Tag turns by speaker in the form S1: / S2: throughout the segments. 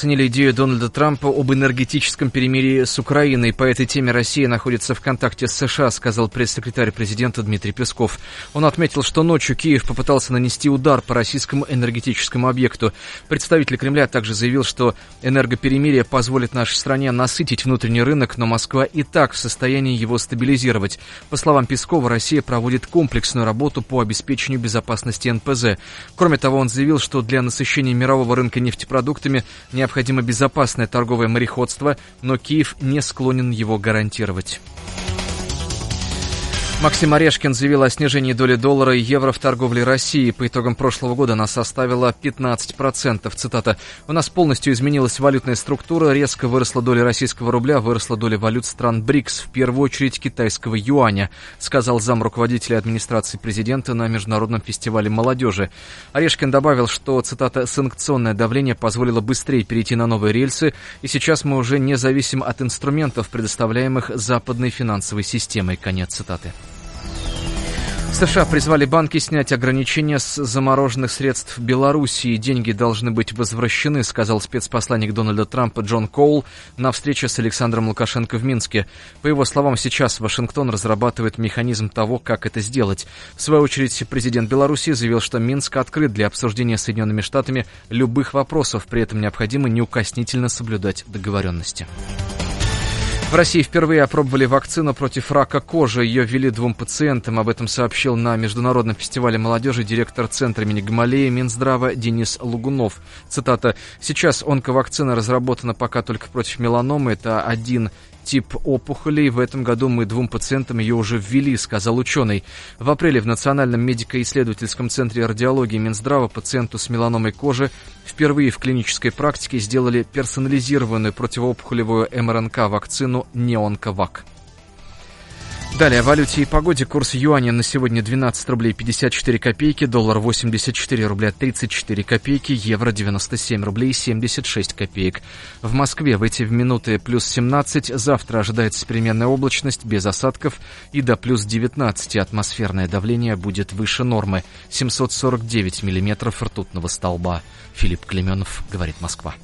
S1: оценили идею Дональда Трампа об энергетическом перемирии с Украиной. По этой теме Россия находится в контакте с США, сказал пресс-секретарь президента Дмитрий Песков. Он отметил, что ночью Киев попытался нанести удар по российскому энергетическому объекту. Представитель Кремля также заявил, что энергоперемирие позволит нашей стране насытить внутренний рынок, но Москва и так в состоянии его стабилизировать. По словам Пескова, Россия проводит комплексную работу по обеспечению безопасности НПЗ. Кроме того, он заявил, что для насыщения мирового рынка нефтепродуктами необходимо безопасное торговое мореходство, но Киев не склонен его гарантировать. Максим Орешкин заявил о снижении доли доллара и евро в торговле России. По итогам прошлого года она составила 15%. Цитата. «У нас полностью изменилась валютная структура, резко выросла доля российского рубля, выросла доля валют стран БРИКС, в первую очередь китайского юаня», сказал замруководителя администрации президента на Международном фестивале молодежи. Орешкин добавил, что, цитата, «санкционное давление позволило быстрее перейти на новые рельсы, и сейчас мы уже не зависим от инструментов, предоставляемых западной финансовой системой». Конец цитаты. США призвали банки снять ограничения с замороженных средств в Белоруссии. Деньги должны быть возвращены, сказал спецпосланник Дональда Трампа Джон Коул на встрече с Александром Лукашенко в Минске. По его словам, сейчас Вашингтон разрабатывает механизм того, как это сделать. В свою очередь, президент Белоруссии заявил, что Минск открыт для обсуждения с Соединенными Штатами любых вопросов, при этом необходимо неукоснительно соблюдать договоренности. В России впервые опробовали вакцину против рака кожи. Ее ввели 2 пациентам. Об этом сообщил на Международном фестивале молодежи директор Центра имени Гамалеи Минздрава Денис Лугунов. Цитата. «Сейчас онковакцина разработана пока только против меланомы. Это один тип опухолей. В этом году мы 2 пациентам ее уже ввели», сказал ученый. В апреле в Национальном медико-исследовательском центре радиологии Минздрава пациенту с меланомой кожи впервые в клинической практике сделали персонализированную противоопухолевую МРНК-вакцину «Неонковак». Далее о валюте и погоде. Курс юаня на сегодня 12 рублей 54 копейки, доллар 84 рубля 34 копейки, евро 97 рублей 76 копеек. В Москве в эти минуты плюс 17, завтра ожидается переменная облачность без осадков и до плюс 19. Атмосферное давление будет выше нормы 749 миллиметров ртутного столба. Филипп Клеменов, говорит Москва.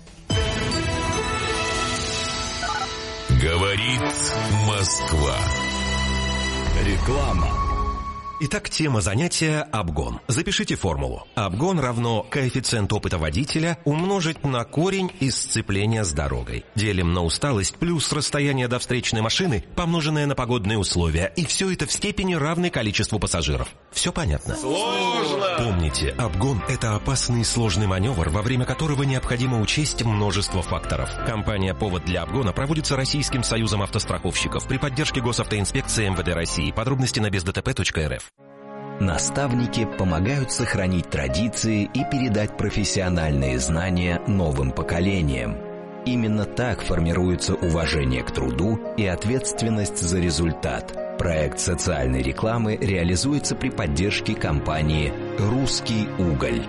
S2: Говорит Москва.
S3: Реклама. Итак, тема занятия – обгон. Запишите формулу. Обгон равно коэффициент опыта водителя умножить на корень из сцепления с дорогой. Делим на усталость плюс расстояние до встречной машины, помноженное на погодные условия. И все это в степени равной количеству пассажиров. Все понятно?
S2: Сложно!
S3: Помните, обгон – это опасный и сложный маневр, во время которого необходимо учесть множество факторов. Компания «Повод для обгона» проводится Российским союзом автостраховщиков при поддержке Госавтоинспекции МВД России. Подробности на бездтп.рф.
S4: Наставники помогают сохранить традиции и передать профессиональные знания новым поколениям. Именно так формируется уважение к труду и ответственность за результат. Проект социальной рекламы реализуется при поддержке компании «Русский уголь».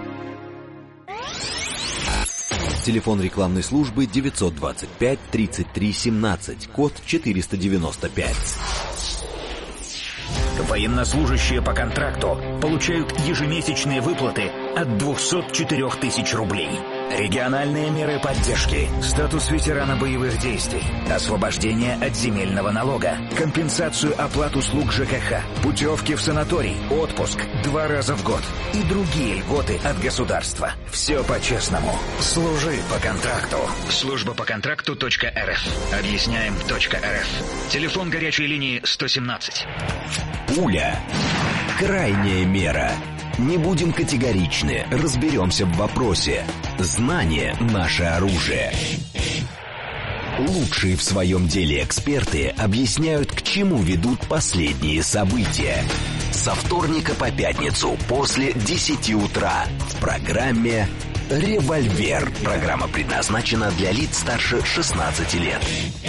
S4: Телефон рекламной службы 925 33 17, код 495.
S5: Военнослужащие по контракту получают ежемесячные выплаты от 204 тысяч рублей. Региональные меры поддержки, статус ветерана боевых действий, освобождение от земельного налога, компенсацию оплат услуг ЖКХ, путевки в санаторий, отпуск 2 раза в год и другие льготы от государства. Все по-честному. Служи по контракту. Служба по контракту.рф. Объясняем.рф. Телефон горячей линии 117.
S4: Пуля. Крайняя мера. Не будем категоричны, разберемся в вопросе. Знание – наше оружие. Лучшие в своем деле эксперты объясняют, к чему ведут последние события. Со вторника по пятницу после 10 утра в программе «Револьвер». Программа предназначена для лиц старше 16 лет.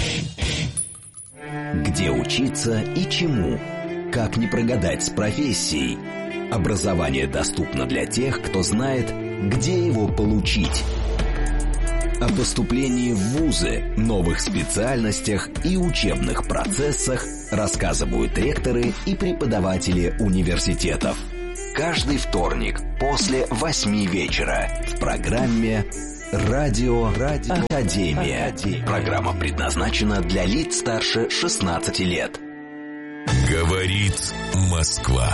S4: Где учиться и чему? Как не прогадать с профессией? Образование доступно для тех, кто знает, где его получить. О поступлении в вузы, новых специальностях и учебных процессах рассказывают ректоры и преподаватели университетов. Каждый вторник после 8 вечера в программе Радио Академия. Программа предназначена для лиц старше 16 лет.
S2: Говорит Москва.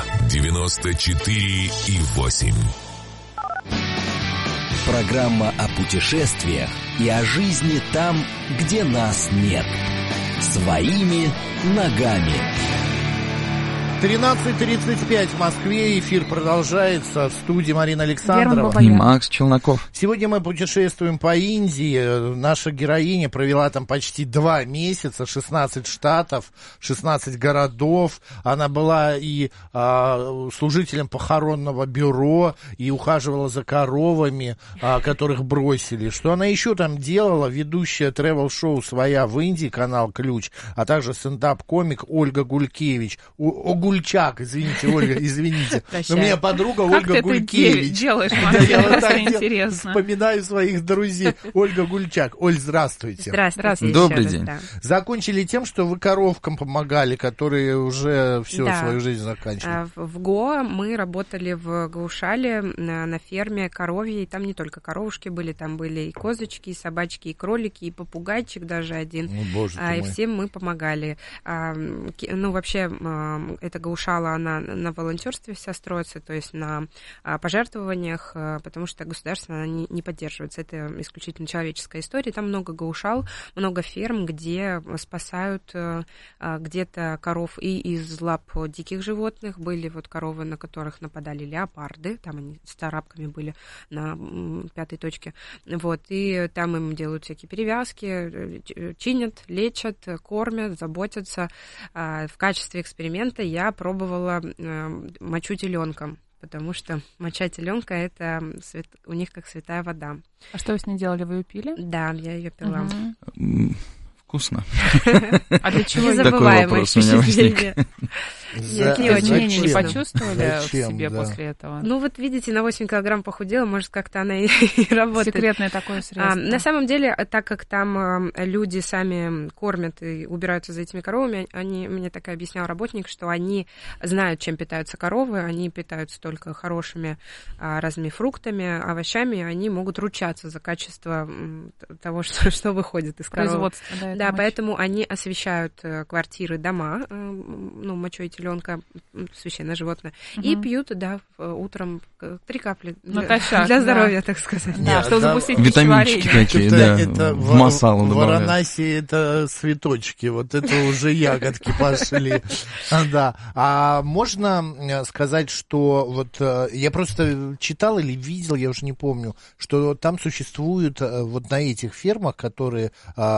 S2: 94,8.
S4: Программа о путешествиях и о жизни там, где нас нет. Своими ногами.
S6: 13:35 в Москве. Эфир продолжается. В студии Марина Александрова
S7: и Макс Челноков.
S6: Сегодня мы путешествуем по Индии. Наша героиня провела там почти 2 месяца, 16 штатов, 16 городов. Она была и служителем похоронного бюро, и ухаживала за коровами, которых бросили. Что она еще там делала? Ведущая тревел-шоу «Своя в Индии», канал «Ключ», а также стендап-комик Ольга Гулькевич. Гульчак, извините, Ольга, извините. У меня подруга Ольга Гулькевич.
S7: Как ты делаешь, Макс?
S6: Я вот так
S7: интересно.
S6: Вспоминаю своих друзей. Ольга Гульчак. Оль, здравствуйте.
S8: Здравствуйте.
S7: Добрый день.
S8: Да.
S6: Закончили тем, что вы коровкам помогали, которые уже свою жизнь заканчивают.
S8: В Гоа мы работали в Гаушале на ферме коровьей. Там не только коровушки были, там были и козочки, и собачки, и кролики, и попугайчик даже один.
S6: Боже ты мой.
S8: И всем мы помогали. Вообще, эта Гаушала, она на волонтерстве вся строится, то есть на пожертвованиях, потому что государство она не поддерживается. Это исключительно человеческая история. Там много гаушал, много ферм, где спасают где-то коров и из лап диких животных. Были вот коровы, на которых нападали леопарды, там они с царапками были на 5-й точке. Вот, и там им делают всякие перевязки, чинят, лечат, кормят, заботятся. В качестве эксперимента я пробовала мочу теленка, потому что моча теленка это у них как святая вода.
S7: А что вы с ней делали? Вы ее пили?
S8: Да, я ее пила.
S7: Вкусно.
S8: А для чего незабываемое впечатление?
S7: Какие изменения не почувствовали в себе после этого?
S8: Ну вот видите, на 8 килограмм похудела, может, как-то она и работает.
S7: Секретное такое средство.
S8: На самом деле, так как там люди сами кормят и убираются за этими коровами, мне так и объяснял работник, что они знают, чем питаются коровы, они питаются только хорошими разными фруктами, овощами, и они могут ручаться за качество того, что выходит из коровы.
S7: Производство,
S8: да, поэтому они освещают квартиры, дома, мочой теленка, священное животное, и пьют, утром 3 капли для здоровья, так сказать.
S7: Да, чтобы запустить
S9: витаминчики такие, да, в масалу добавляют.
S6: В Варанаси это цветочки, вот это уже ягодки пошли. Да. А можно сказать, что вот я просто читал или видел, я уже не помню, что там существуют вот на этих фермах, которые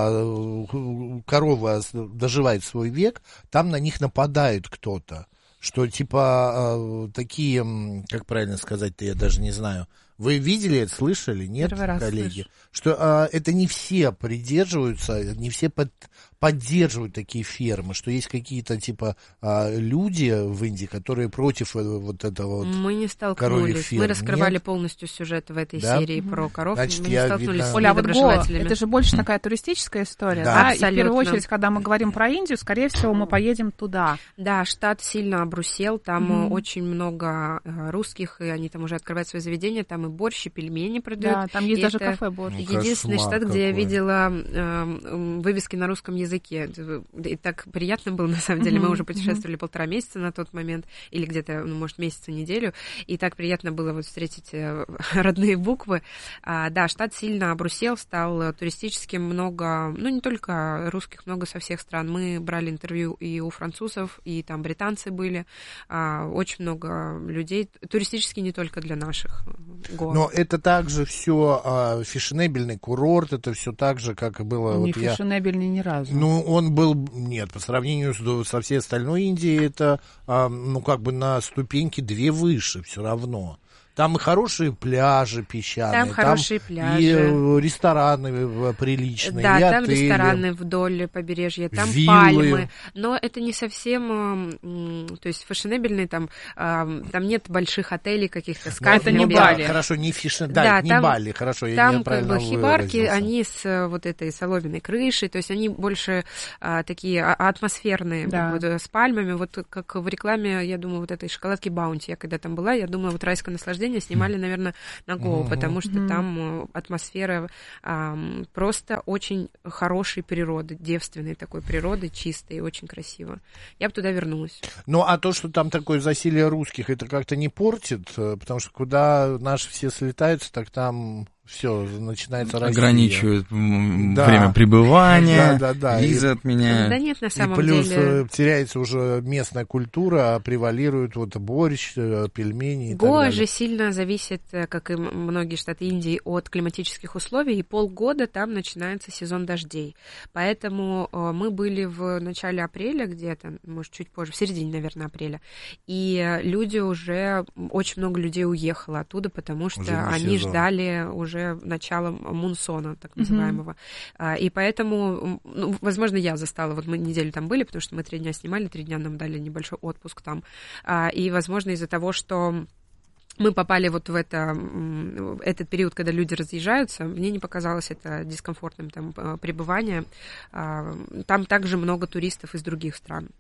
S6: корова доживает свой век, там на них нападают кто-то. Что типа такие, как правильно сказать-то, я даже не знаю. Вы видели это, слышали, нет, коллеги?
S8: Слышу.
S6: Что это не все придерживаются, не все поддерживают такие фермы, что есть какие-то типа люди в Индии, которые против вот этого вот.
S8: Мы не столкнулись.
S6: Ферм.
S8: Мы раскрывали
S6: Нет?
S8: полностью сюжет в этой серии про коров.
S6: Значит,
S8: мы не столкнулись с
S7: Оля, а вот Гоа,
S8: недоброжелателями.
S7: это же больше такая туристическая история,
S6: Да.
S7: да? И в первую очередь, когда мы говорим про Индию, скорее всего, мы поедем туда.
S8: Да, штат сильно обрусел, там очень много русских, и они там уже открывают свои заведения, там и борщ, и пельмени продают.
S7: Да, там есть
S8: и
S7: даже
S8: это
S7: кафе борщ.
S8: Единственный штат, где я видела вывески на русском языке. И так приятно было, на самом деле. Мы уже путешествовали 1,5 месяца на тот момент, или где-то, может, месяц и неделю, и так приятно было вот встретить родные буквы. Да, штат сильно обрусел, стал туристическим, много, не только русских, много со всех стран. Мы брали интервью и у французов, и там британцы были, очень много людей, туристически не только для наших Гоа.
S6: Но это также все фешенебельный курорт, это все так же, как и было.
S7: Не фешенебельный ни разу.
S6: Он был, нет, по сравнению со всей остальной Индией, это, на ступеньки 2 выше все равно. Там и хорошие пляжи песчаные,
S8: там хорошие пляжи,
S6: и рестораны приличные,
S8: да,
S6: и
S8: там
S6: отели,
S8: рестораны вдоль побережья, там
S6: виллы.
S8: Пальмы, но это не совсем, то есть фешенебельный, там нет больших отелей каких-то с кайфом.
S7: Это не Бали.
S6: Хорошо, не не Бали, хорошо, я
S8: там
S6: неправильно
S8: как бы хибарки,
S6: выразился.
S8: они с вот этой соломенной крышей, то есть они больше такие атмосферные, вот, с пальмами, вот как в рекламе, я думаю, вот этой шоколадки Баунти, я когда там была, я думала, вот райское наслаждение, впечатление, снимали, наверное, на Гоу, потому что там атмосфера просто очень хорошей природы, девственной такой природы, чистой, очень красиво. Я бы туда вернулась.
S6: Ну, а то, что там такое засилие русских, это как-то не портит? Потому что куда наши все слетаются, так там... Все, начинается Россия.
S9: Ограничивают время пребывания, визы отменяют.
S8: Да нет, на самом
S6: деле. И плюс теряется уже местная культура, а превалирует вот борщ, пельмени и так далее.
S8: Гоа же сильно зависит, как и многие штаты Индии, от климатических условий, и полгода там начинается сезон дождей. Поэтому мы были в начале апреля где-то, может, чуть позже, в середине, наверное, апреля, и люди уже, очень много людей уехало оттуда, потому что они ждали уже начала мунсона, так называемого. И поэтому, возможно, я застала, вот мы неделю там были, потому что мы 3 дня снимали, 3 дня нам дали небольшой отпуск там. И, возможно, из-за того, что мы попали вот в этот период, когда люди разъезжаются, мне не показалось это дискомфортным там пребывание. Там также много туристов из других стран.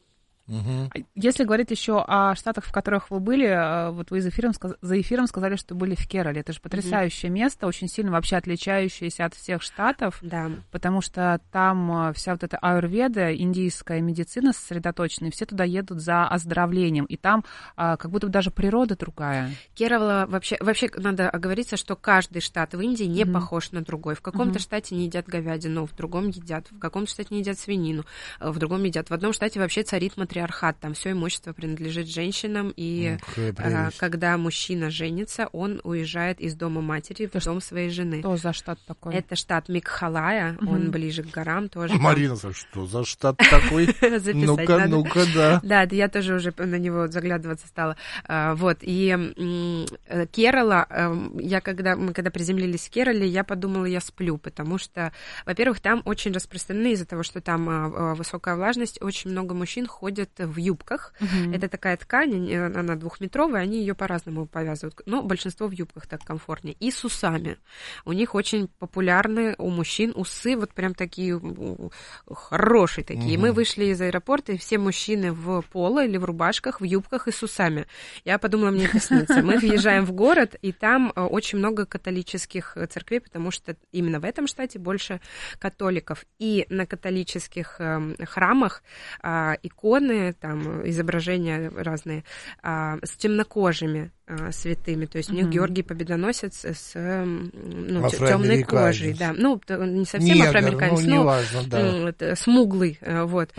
S7: Если говорить еще о штатах, в которых вы были, вот вы за эфиром сказали, что были в Керале. Это же потрясающее место, очень сильно вообще отличающееся от всех штатов, потому что там вся вот эта аюрведа, индийская медицина сосредоточена, и все туда едут за оздоровлением, и там как будто бы даже природа другая.
S8: Керала вообще надо оговориться, что каждый штат в Индии не похож на другой. В каком-то штате не едят говядину, в другом едят, в каком-то штате не едят свинину, в другом едят. В одном штате вообще царит матриархат, там все имущество принадлежит женщинам, и когда мужчина женится, он уезжает из дома матери в дом своей жены.
S7: Что за штат такой?
S8: Это штат Мегхалая, он ближе к горам тоже.
S6: Марина, что за штат такой? Ну-ка, да.
S8: Да, я тоже уже на него заглядываться стала. Вот, и Керала, мы когда приземлились в Керале, я подумала, я сплю, потому что, во-первых, там очень распространены из-за того, что там высокая влажность, очень много мужчин ходят в юбках. Это такая ткань, она 2-метровая, они ее по-разному повязывают, но большинство в юбках так комфортнее. И с усами. У них очень популярны у мужчин усы, вот прям такие хорошие такие. Мы вышли из аэропорта, и все мужчины в поло или в рубашках, в юбках и с усами. Я подумала, мне это снится. Мы въезжаем в город, и там очень много католических церквей, потому что именно в этом штате больше католиков. И на католических храмах иконы, там изображения разные с темнокожими святыми, то есть у них Георгий Победоносец с темной кожей, да, не совсем афроамериканец, смуглый, вот.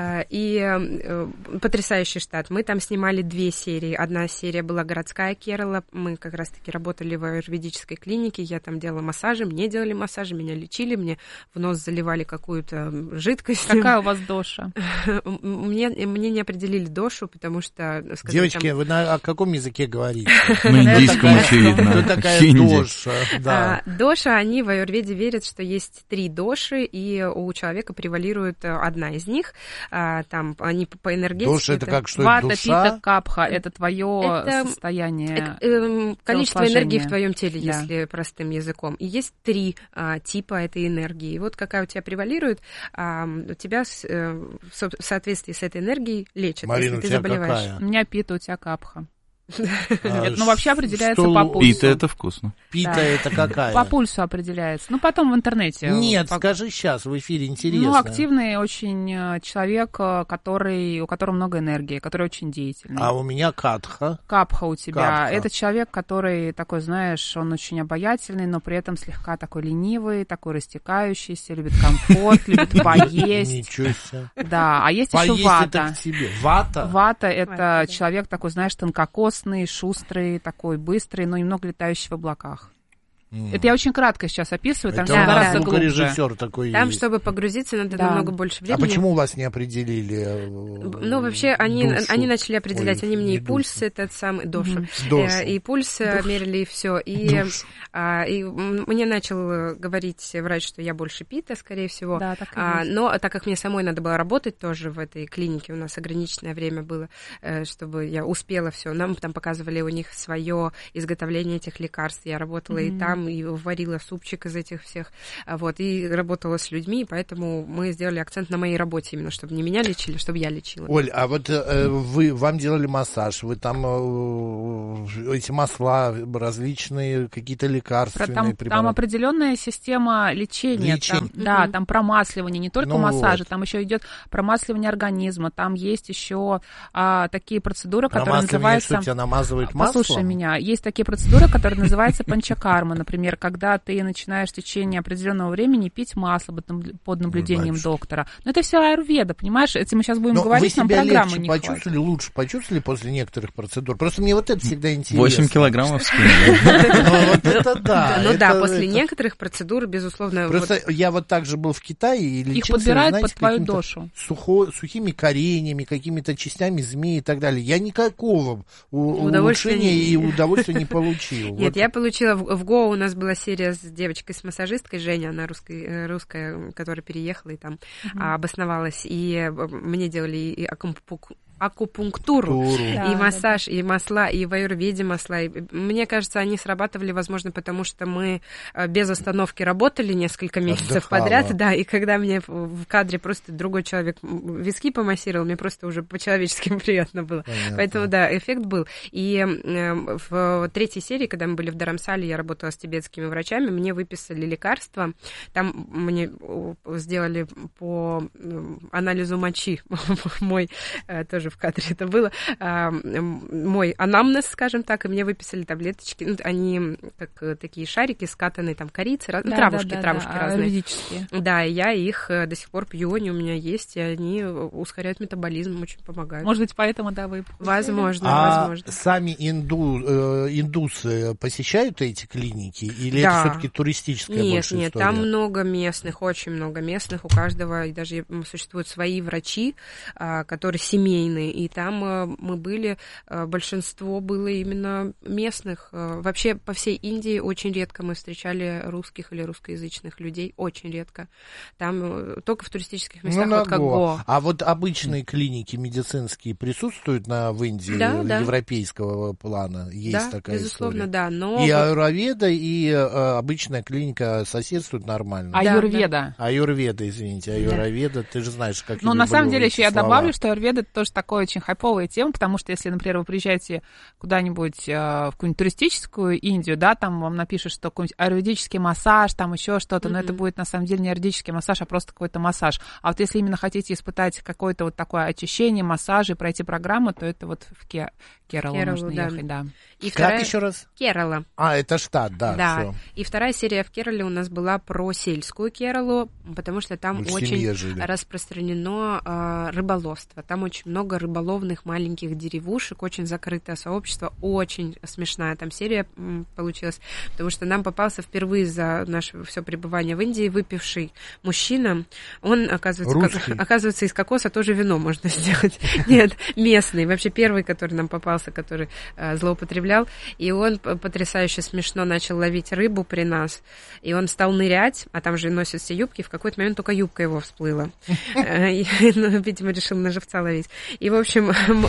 S8: И потрясающий штат. Мы там снимали 2 серии. Одна серия была городская Керала, мы как раз-таки работали в аюрведической клинике, я там делала массажи, мне делали массажи, меня лечили, мне в нос заливали какую-то жидкость.
S7: Какая у вас доша?
S8: Мне не определили дошу, потому что...
S6: Девочки, вы на каком языке говорите?
S9: На индийском, очевидно.
S6: Кто такая доша?
S8: Доша, они в аюрведе верят, что есть 3 доши, и у человека превалирует одна из них. Там они по энергетике...
S6: Доша это как, что
S7: вата,
S6: это душа?
S7: пита, капха, это твое состояние.
S8: Количество энергии в твоем теле, если простым языком. И есть 3 типа этой энергии. И вот какая у тебя превалирует, тебя в соответствии с этой энергией лечат,
S6: Марина,
S8: если ты заболеваешь.
S6: Какая?
S7: У меня пита, у тебя капха. Вообще определяется по пульсу.
S9: Пита это вкусно.
S6: Пита это какая?
S7: По пульсу определяется. Потом в интернете.
S6: Нет, скажи сейчас, в эфире интересно.
S7: Активный очень человек, у которого много энергии, который очень деятельный.
S6: А у меня катха.
S7: Капха у тебя. Это человек, который такой, знаешь, он очень обаятельный, но при этом слегка такой ленивый, такой растекающийся, любит комфорт, любит поесть.
S6: Ничего себе.
S7: Да, а есть еще вата.
S6: Вата?
S7: Вата — это человек такой, знаешь, тонкокосный, шустрый, такой быстрый, но немного летающий в облаках. Это я очень кратко сейчас описываю, там гораздо глубже.
S6: Режиссер такой
S8: там,
S6: есть.
S8: Чтобы погрузиться, надо намного больше времени.
S6: А почему вас не определили?
S8: Вообще, они начали определять, они мне и пульс этот самый, дошу. И пульс мерили, и все. И мне начал говорить врач, что я больше пита, скорее всего.
S7: Да, так и есть.
S8: Но так как мне самой надо было работать тоже в этой клинике, у нас ограниченное время было, чтобы я успела все. Нам там показывали у них свое изготовление этих лекарств. Я работала и там, там и варила супчик из этих всех, вот, и работала с людьми, поэтому мы сделали акцент на моей работе именно, чтобы не меня лечили, чтобы я лечила.
S6: Оль, а вот вам делали массаж, вы там эти масла различные, какие-то лекарственные препараты?
S7: Там определенная система лечения. Там промасливание, не только массажи, там еще идет промасливание организма, там есть еще такие процедуры, которые называются...
S6: Что, тебя намазывают маслом?
S7: Послушай меня, есть такие процедуры, которые называются панчакарма, например, когда ты начинаешь в течение определенного времени пить масло под наблюдением доктора. Но это все аюрведа, понимаешь? Если мы сейчас будем говорить, нам программы не хватит.
S6: Лучше почувствовали после некоторых процедур? Просто мне вот это всегда интересно.
S9: 8 килограммов в спине.
S8: Ну да, после некоторых процедур, безусловно...
S6: Просто я вот также был в Китае и лечился,
S7: их подбирают под твою душу.
S6: Сухими кореньями, какими-то частями змеи и так далее. Я никакого улучшения и удовольствия не получил.
S8: Нет, я получила... В Гоа у нас была серия с девочкой-массажисткой, Женя, она русская, которая переехала и там обосновалась. И мне делали и акупунктуру, и массаж, и масла, и в аюрведе масла. И, мне кажется, они срабатывали, возможно, потому что мы без остановки работали несколько месяцев подряд, да, и когда мне в кадре просто другой человек виски помассировал, мне просто уже по-человечески приятно было. Понятно. Поэтому, да, эффект был. И в третьей серии, когда мы были в Дарамсале, я работала с тибетскими врачами, мне выписали лекарства, там мне сделали по анализу мочи, мой тоже в кадре это было, мой анамнез, скажем так, и мне выписали таблеточки, ну, они как такие шарики, скатанные, там, корицы, травушки разные. Да, и я их до сих пор пью, они у меня есть, и они ускоряют метаболизм, очень помогают.
S7: Может быть, поэтому, да, вы...
S6: Возможно. Сами индусы посещают эти клиники, или это все-таки туристическая больше история?
S8: Нет, там много местных, очень много местных, у каждого, и даже существуют свои врачи, которые семейные, и там мы были, большинство было именно местных. Вообще по всей Индии очень редко мы встречали русских или русскоязычных людей, очень редко. Там только в туристических местах, вот как Гоа.
S6: А вот обычные клиники медицинские присутствуют в Индии европейского плана? Есть такая
S8: безусловно,
S6: история?
S8: Да, но...
S6: И аюрведа, и обычная клиника соседствуют нормально?
S7: Аюрведа.
S6: Аюрведа, извините, аюрведа, ты же знаешь, как я люблю
S7: на самом деле еще я
S6: слова.
S7: добавлю, что аюрведа это тоже такая очень хайповая тема, потому что если, например, вы приезжаете куда-нибудь в какую-нибудь туристическую Индию, да, там вам напишут, что какой-нибудь аюрведический массаж, там еще что-то, но это будет на самом деле не аюрведический массаж, а просто какой-то массаж. А вот если именно хотите испытать какое-то вот такое очищение, массаж и пройти программу, то это вот в Кералу нужно ехать, да.
S8: И
S6: как еще раз?
S8: Керала.
S6: Это штат, да.
S8: Да. И вторая серия в Керале у нас была про сельскую Кералу, потому что там очень распространено рыболовство. Там очень много рыболовных маленьких деревушек, очень закрытое сообщество, очень смешная там серия получилась, потому что нам попался впервые за наше все пребывание в Индии выпивший мужчина. Он, оказывается, из кокоса тоже вино можно сделать. Нет, местный, вообще первый, который нам попался, который злоупотреблял. И он потрясающе смешно начал ловить рыбу при нас. И он стал нырять, а там же носят все юбки, в какой-то момент только юбка его всплыла. Видимо, решил на живца ловить. И, в общем,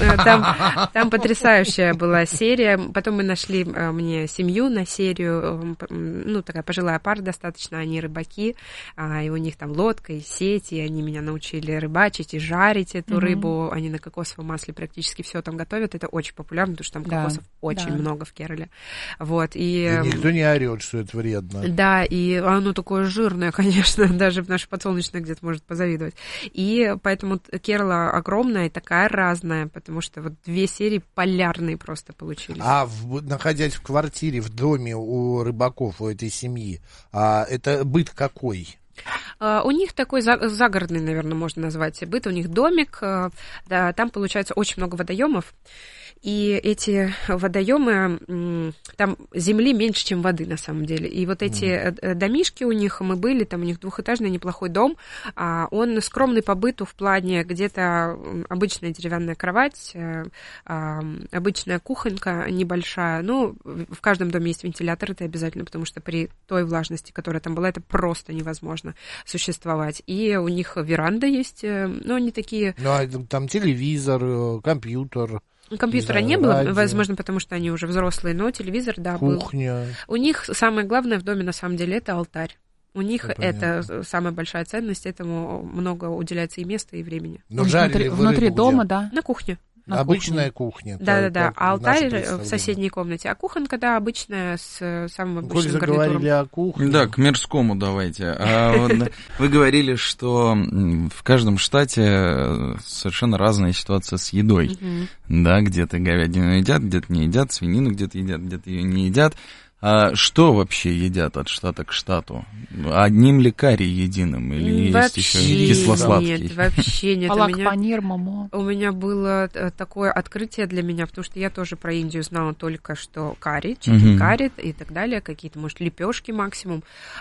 S8: там потрясающая была серия. Потом мы нашли мне семью на серию. Ну, такая пожилая пара достаточно, они рыбаки. И у них там лодка и сеть, и они меня научили рыбачить и жарить эту рыбу. Они на кокосовом масле практически все там готовят. Это очень популярно, потому что там кокосов очень много в Керале. Вот, и
S6: никто не орет, что это вредно.
S8: Да, и оно такое жирное, конечно, даже наше подсолнечное где-то может позавидовать. И поэтому Керала огромная и такая разная, потому что вот 2 серии полярные просто получились.
S6: Находясь в квартире, в доме у рыбаков, у этой семьи, это быт какой?
S8: У них такой загородный, наверное, можно назвать быт. У них домик, да, там получается очень много водоемов. И эти водоемы, там земли меньше, чем воды, на самом деле. И вот эти домишки у них, мы были, там у них двухэтажный неплохой дом, он скромный по быту в плане где-то обычная деревянная кровать, обычная кухонька небольшая. Ну, в каждом доме есть вентилятор, это обязательно, потому что при той влажности, которая там была, это просто невозможно существовать. И у них веранда есть, но они такие...
S6: Ну, а там телевизор, компьютер...
S8: Компьютера не было, возможно, потому что они уже взрослые, но телевизор, да, был.
S6: Кухня.
S8: У них самое главное в доме, на самом деле, это алтарь. У них это самая большая ценность, этому много уделяется и места, и времени.
S6: Но жарили
S7: внутри дома, да?
S8: На кухне.
S6: Обычная кухня.
S8: Да. А алтарь в соседней комнате. А кухонка, да, обычная, с самым обычным
S6: гарнитуром. Заговорили о кухне.
S9: Да, к мирскому давайте. Вы говорили, что в каждом штате совершенно разная ситуация с едой. Да, где-то говядину едят, где-то не едят, свинину где-то едят, где-то ее не едят. А что вообще едят от штата к штату? Одним ли карри единым? Или есть еще кисло-сладкий?
S8: Нет, вообще нет.
S7: Панир, момо.
S8: У меня было такое открытие для меня, потому что я тоже про Индию знала только что карри, чикен карри и так далее, какие-то, может, лепешки максимум.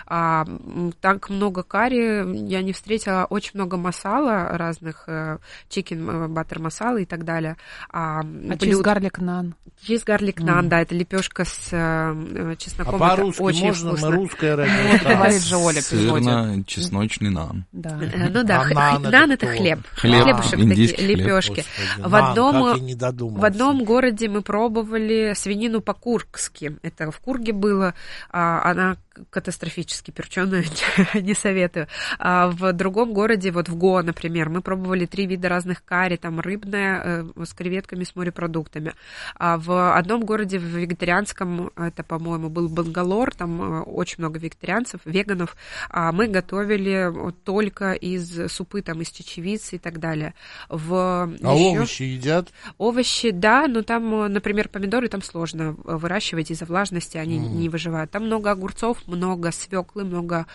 S8: Так много карри я не встретила, очень много масала разных, чикен баттер масала и так далее.
S7: Чиз гарлик нан.
S8: Чиз гарлик нан, да, это лепешка с чесноком.
S6: А по-русски
S8: очень
S6: можно?
S8: вкусно.
S6: Мы русское радио.
S7: Говорит же Оля, переводит.
S9: Сырно-чесночный нан.
S7: Да.
S8: Ну да, нан это хлеб. Хлебушек такие, лепешки. В одном городе мы пробовали свинину по-кургски. Это в Курге было. Она катастрофически перченая, не советую. В другом городе, вот в Гоа, например, мы пробовали 3 вида разных карри, там рыбная с креветками, с морепродуктами. В одном городе, в вегетарианском, это, по-моему, был Бангалор, там очень много вегетарианцев, веганов, мы готовили только из супы, там, из чечевицы и так далее.
S6: Овощи едят?
S8: Овощи, да, но там, например, помидоры там сложно выращивать из-за влажности, они не выживают. Там много огурцов, много свеклы, много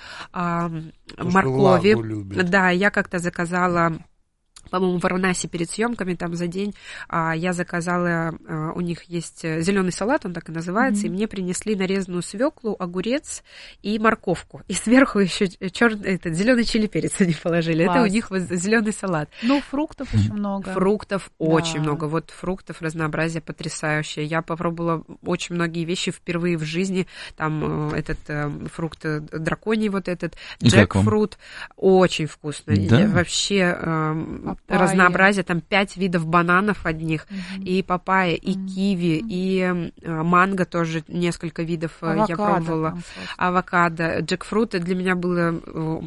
S8: моркови. Да, я как-то заказала, по-моему, в Варанаси перед съемками, там за день я заказала, у них есть зеленый салат, он так и называется, и мне принесли нарезанную свеклу, огурец и морковку. И сверху еще зеленый чили перец они положили. Класс. Это у них вот зеленый салат.
S7: Ну, фруктов еще много.
S8: Фруктов очень много. Вот фруктов, разнообразие потрясающее. Я попробовала очень многие вещи впервые в жизни. Там этот фрукт драконий, вот этот джекфрут. Очень вкусно.
S9: Да?
S8: Вообще разнообразие, там 5 видов бананов одних, и папайя, и киви, и манго тоже несколько видов я пробовала. Авокадо, джекфрут для меня было...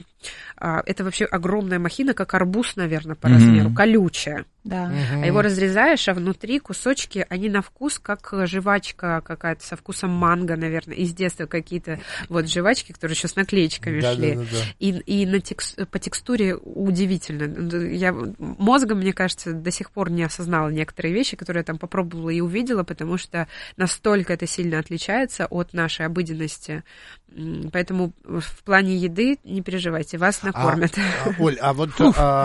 S8: Это вообще огромная махина, как арбуз, наверное, по размеру, колючая.
S7: Да.
S8: А его разрезаешь, а внутри кусочки, они на вкус, как жвачка какая-то со вкусом манго, наверное. Из детства какие-то вот жвачки, которые еще с наклеечками шли. Да. И по текстуре удивительно. Мозгом, мне кажется, до сих пор не осознала некоторые вещи, которые я там попробовала и увидела, потому что настолько это сильно отличается от нашей обыденности. Поэтому в плане еды не переживайте, вас накормят.
S6: Оль, а вот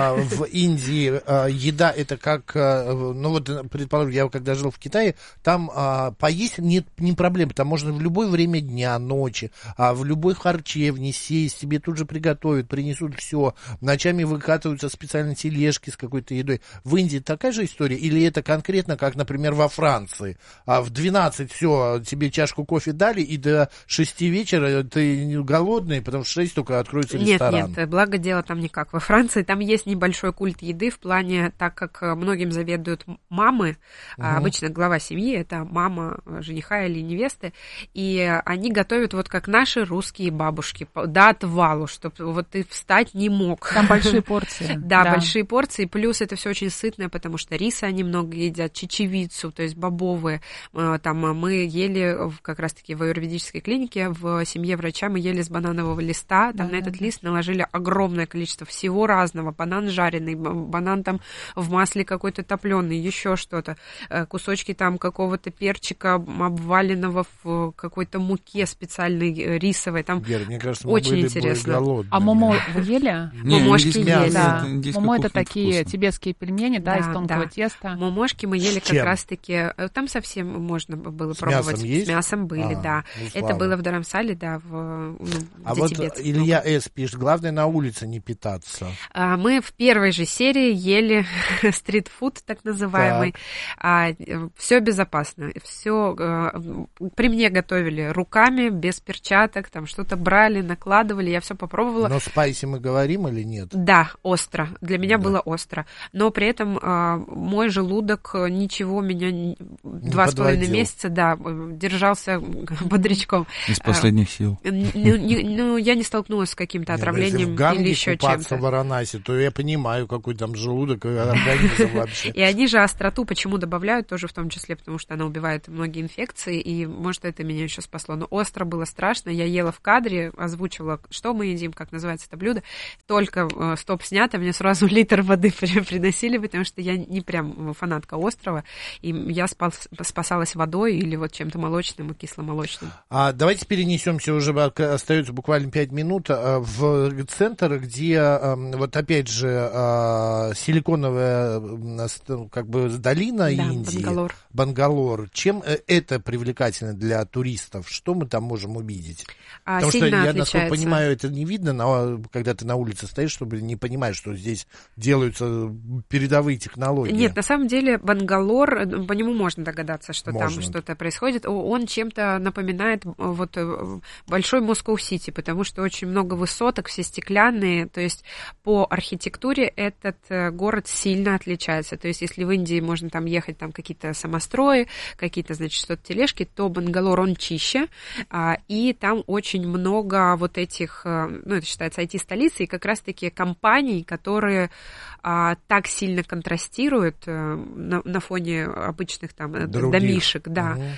S6: в Индии еда это как, ну вот, предположим, я когда жил в Китае, там поесть не проблема, там можно в любое время дня, ночи, в любой харчевне сесть, себе тут же приготовят, принесут все, ночами выкатываются специальные тележки с какой-то едой. В Индии такая же история? Или это конкретно, как, например, во Франции? В 12 все, тебе чашку кофе дали, и до 6 вечера ты голодный, потому что в 6 только откроется ресторан.
S8: Нет, благо дело там никак. Во Франции там есть небольшой культ еды в плане, так как многим заведуют мамы, обычно глава семьи, это мама жениха или невесты, и они готовят вот как наши русские бабушки, до отвалу, чтобы вот ты встать не мог.
S7: Там большие порции.
S8: Да, большие порции, плюс это все очень сытное, потому что риса они много едят, чечевицу, то есть бобовые. Там мы ели как раз-таки в аюрведической клинике, в семье врача мы ели с бананового листа, там на этот лист наложили огромное количество всего разного, банан жареный, банан там в масле какой-то топленый, еще что-то, кусочки там какого-то перчика обваленного в какой-то муке специальной рисовой, там
S6: мне кажется,
S8: очень интересно.
S7: А момо вы ели?
S8: Момошки ели.
S7: Да. Момо это такие тибетские пельмени, да, из тонкого теста.
S8: Момошки мы ели как раз-таки, там совсем можно было пробовать. С мясом были, да. Это было в Dharamsala, да,
S6: вот Илья С. пишет, главное на улице не питаться.
S8: Мы в первой же серии ели стрит-фуд, так называемый. Все безопасно. Все при мне готовили руками, без перчаток, там что-то брали, накладывали, я все попробовала.
S6: Но спайси мы говорим или нет?
S8: Да, остро. Для меня было остро. Но при этом мой желудок ничего меня 2,5 месяца, держался бодрячком.
S9: Из последних сил.
S8: Ну, я не столкнулась с каким-то отравлением или еще чем-то.
S6: В Варанаси, то я понимаю, какой там желудок и организм вообще.
S8: И они же остроту почему добавляют, тоже в том числе, потому что она убивает многие инфекции, и, может, это меня еще спасло. Но остро было страшно. Я ела в кадре, озвучивала, что мы едим, как называется это блюдо. Только стоп снято, мне сразу литр воды приносили, потому что я не прям фанатка острова, и я спасалась водой или вот чем-то молочным и кисломолочным.
S6: Давайте перенесемся, уже остается буквально 5 минут, в центр, где вот опять же силиконовая как бы долина Индии. Бангалор. Чем это привлекательно для туристов? Что мы там можем увидеть? Потому что я, насколько понимаю, это не видно, но когда ты на улице стоишь, чтобы не понимать, что здесь делаются передовые технологии.
S8: Нет, на самом деле Бангалор, по нему можно догадаться, что там что-то происходит. Он чем-то напоминает вот большой Москва-Сити, потому что очень много высоток, все стеклянные, то есть по архитектуре этот город сильно отличается. То есть если в Индии можно там ехать, там какие-то самострои, какие-то, значит, что-то тележки, то Бангалор, он чище, и там очень много вот этих, ну, это считается IT-столицей, и как раз-таки компаний, которые так сильно контрастируют на фоне обычных там домишек,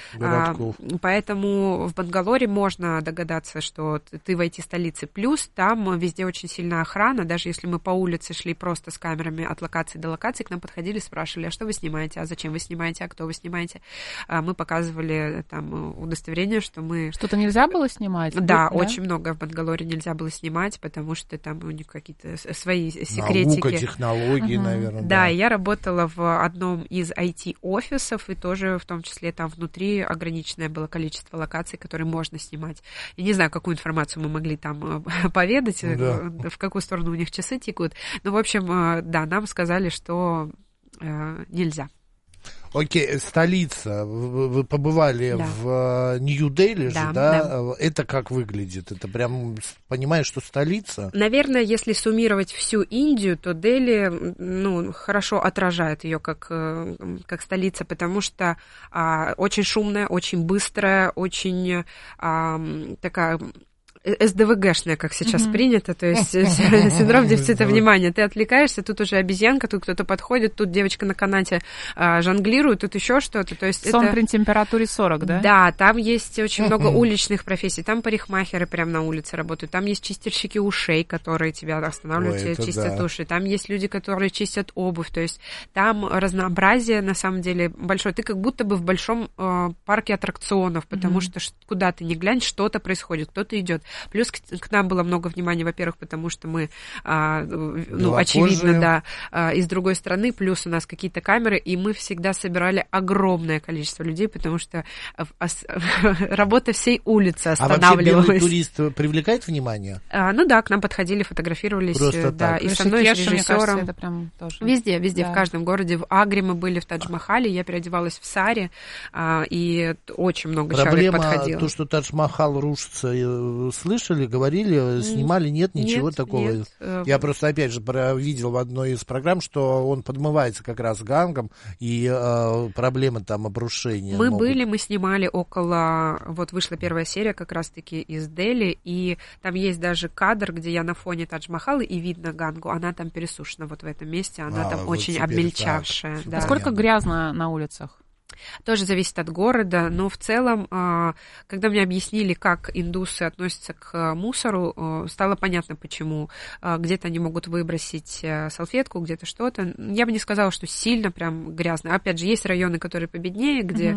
S8: поэтому в Бангалоре можно догадаться, что ты в IT-столице, плюс там везде очень сильная охрана, даже если мы по улице шли просто с камерами от локации до локации, к нам подходили, спрашивали, а что вы снимаете, а зачем вы снимаете, а кто вы снимаете, мы показывали там удостоверение, что мы...
S7: Что-то нельзя было снимать?
S8: Да, очень много в Бангалоре нельзя было снимать, потому что там у них какие-то свои секретики.
S6: Наука, технологии, наверное.
S8: Да, я работала в одном из IT-офисов, и тоже в том числе там внутри ограниченное было количество локаций, которые можно снимать. Я не знаю, какую информацию мы могли там поведать, в какую сторону у них часы текут. Но, в общем, да, нам сказали, что нельзя.
S6: Окей, столица. Вы побывали в Нью-Дели же, да? Это как выглядит? Это прям, понимаешь, что столица?
S8: Наверное, если суммировать всю Индию, то Дели, ну, хорошо отражает ее как столица, потому что очень шумная, очень быстрая, очень такая... СДВГшная, как сейчас принято, то есть синдром дефицита внимания. Ты отвлекаешься, тут уже обезьянка, тут кто-то подходит, тут девочка на канате жонглирует, тут еще что-то. То есть
S7: сон при температуре 40, да?
S8: Да, там есть очень много уличных профессий, там парикмахеры прямо на улице работают, там есть чистильщики ушей, которые тебя останавливают, тебе чистят уши, там есть люди, которые чистят обувь, то есть там разнообразие на самом деле большое. Ты как будто бы в большом парке аттракционов, потому что куда ты ни глянь, что-то происходит, кто-то идет. Плюс к нам было много внимания, во-первых, потому что мы, очевидно, из другой страны, плюс у нас какие-то камеры, и мы всегда собирали огромное количество людей, потому что работа всей улицы останавливалась.
S6: А вообще белый турист привлекает внимание?
S8: Ну да, к нам подходили, фотографировались, да, и со мной, с режиссером. Это прям тоже... Везде, в каждом городе. В Агре мы были, в Тадж-Махале, я переодевалась в сари, и очень много человек подходило.
S6: Проблема, то, что Тадж-Махал рушится, слышали, говорили, снимали, нет, ничего такого. Нет. Я просто, опять же, видел в одной из программ, что он подмывается как раз Гангом, и проблемы там обрушения.
S8: Мы снимали около... Вот вышла первая серия как раз-таки из Дели, и там есть даже кадр, где я на фоне Тадж-Махала, и видно Гангу, она там пересушена вот в этом месте, она там вот очень обмельчавшая.
S7: Так, да. Сколько грязно на улицах?
S8: Тоже зависит от города, но в целом, когда мне объяснили, как индусы относятся к мусору, стало понятно, почему. Где-то они могут выбросить салфетку, где-то что-то. Я бы не сказала, что сильно прям грязно. Опять же, есть районы, которые победнее, где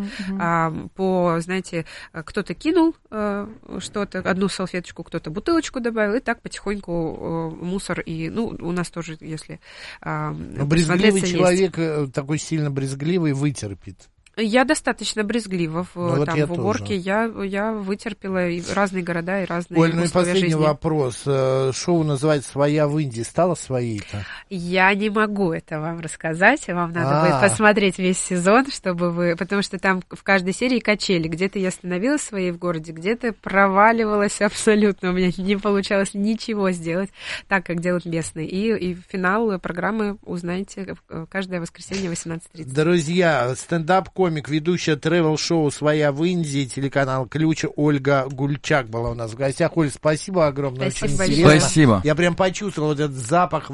S8: знаете, кто-то кинул что-то, одну салфеточку, кто-то бутылочку добавил, и так потихоньку мусор. И, у нас тоже, если...
S6: брезгливый человек, такой сильно брезгливый, вытерпит.
S8: Я достаточно брезглива в уборке. Я вытерпела и разные города, и разные условия жизни.
S6: Оль, и последний вопрос. Шоу называется «Своя в Индии». Стало своей-то?
S8: Я не могу это вам рассказать. Вам надо будет посмотреть весь сезон, чтобы вы... Потому что там в каждой серии качели. Где-то я остановилась своей в городе, где-то проваливалась абсолютно. У меня не получалось ничего сделать так, как делают местные. И финал программы узнаете каждое воскресенье в 18:30.
S6: Друзья, стендап-комик, ведущая тревел-шоу «Своя в Индии», телеканал «Ключ», Ольга Гульчак была у нас в гостях. Оль, спасибо огромное.
S8: Спасибо
S6: очень
S8: большое.
S9: Спасибо.
S6: Я прям почувствовал вот этот запах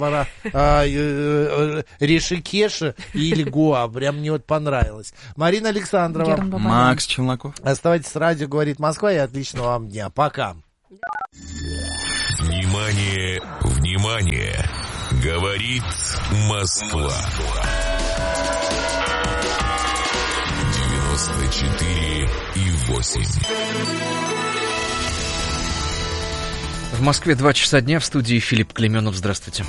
S6: Ришикеша или Гоа. Прям мне вот понравилось. Марина Александрова.
S9: Макс Челноков.
S6: Оставайтесь с радио «Говорит Москва» и отличного вам дня. Пока.
S2: Внимание, внимание! Говорит Москва. 94,8.
S1: В Москве 2 часа дня, в студии Филипп Клеменов. Здравствуйте.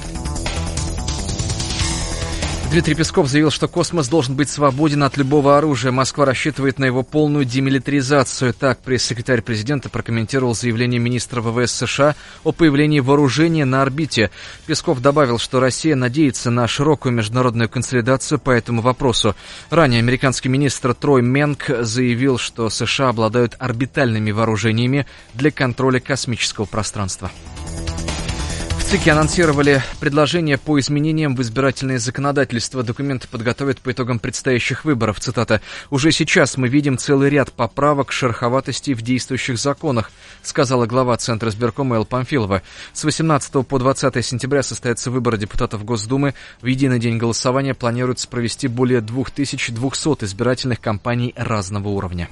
S1: Дмитрий Песков заявил, что космос должен быть свободен от любого оружия. Москва рассчитывает на его полную демилитаризацию. Так пресс-секретарь президента прокомментировал заявление министра ВВС США о появлении вооружения на орбите. Песков добавил, что Россия надеется на широкую международную консолидацию по этому вопросу. Ранее американский министр Трой Менк заявил, что США обладают орбитальными вооружениями для контроля космического пространства. В ЦИКе анонсировали предложения по изменениям в избирательное законодательство. Документы подготовят по итогам предстоящих выборов. Цитата. «Уже сейчас мы видим целый ряд поправок, шероховатостей в действующих законах», сказала глава Центра избиркома Элла Памфилова. С 18 по 20 сентября состоятся выборы депутатов Госдумы. В единый день голосования планируется провести более 2200 избирательных кампаний разного уровня.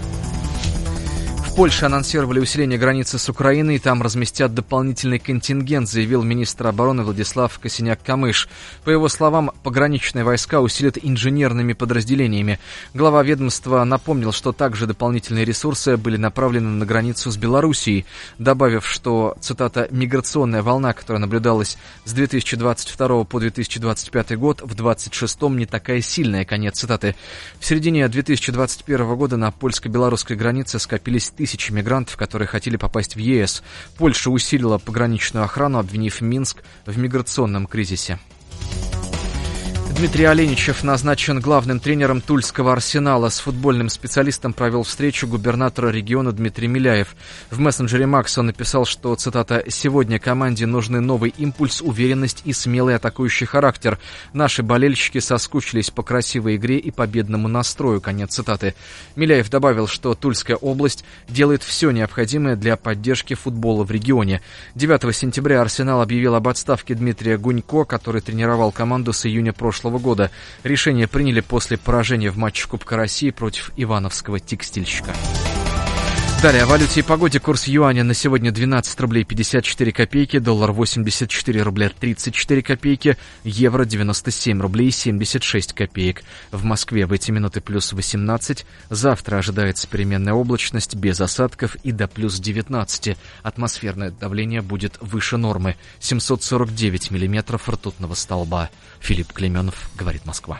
S1: В Польше анонсировали усиление границы с Украиной, и там разместят дополнительный контингент, заявил министр обороны Владислав Косиняк-Камыш. По его словам, пограничные войска усилят инженерными подразделениями. Глава ведомства напомнил, что также дополнительные ресурсы были направлены на границу с Белоруссией, добавив, что, цитата, «миграционная волна, которая наблюдалась с 2022 по 2025 год, в 2026 не такая сильная», конец цитаты. В середине 2021 года на польско-белорусской границе скопились тысячи мигрантов, которые хотели попасть в ЕС. Польша усилила пограничную охрану, обвинив Минск в миграционном кризисе. Дмитрий Оленичев назначен главным тренером Тульского «Арсенала». С футбольным специалистом провел встречу губернатора региона Дмитрий Миляев. В мессенджере Макс он написал, что, цитата, «сегодня команде нужны новый импульс, уверенность и смелый атакующий характер. Наши болельщики соскучились по красивой игре и победному настрою», конец цитаты. Миляев добавил, что Тульская область делает все необходимое для поддержки футбола в регионе. 9 сентября «Арсенал» объявил об отставке Дмитрия Гунько, который тренировал команду с июня прошлого года. Решение приняли после поражения в матче Кубка России против ивановского «Текстильщика». Далее о валюте и погоде. Курс юаня на сегодня 12 рублей 54 копейки, доллар 84 рубля 34 копейки, евро 97 рублей 76 копеек. В Москве в эти минуты плюс 18. Завтра ожидается переменная облачность без осадков и до плюс 19. Атмосферное давление будет выше нормы. 749 миллиметров ртутного столба. Филипп Клеменов, говорит Москва.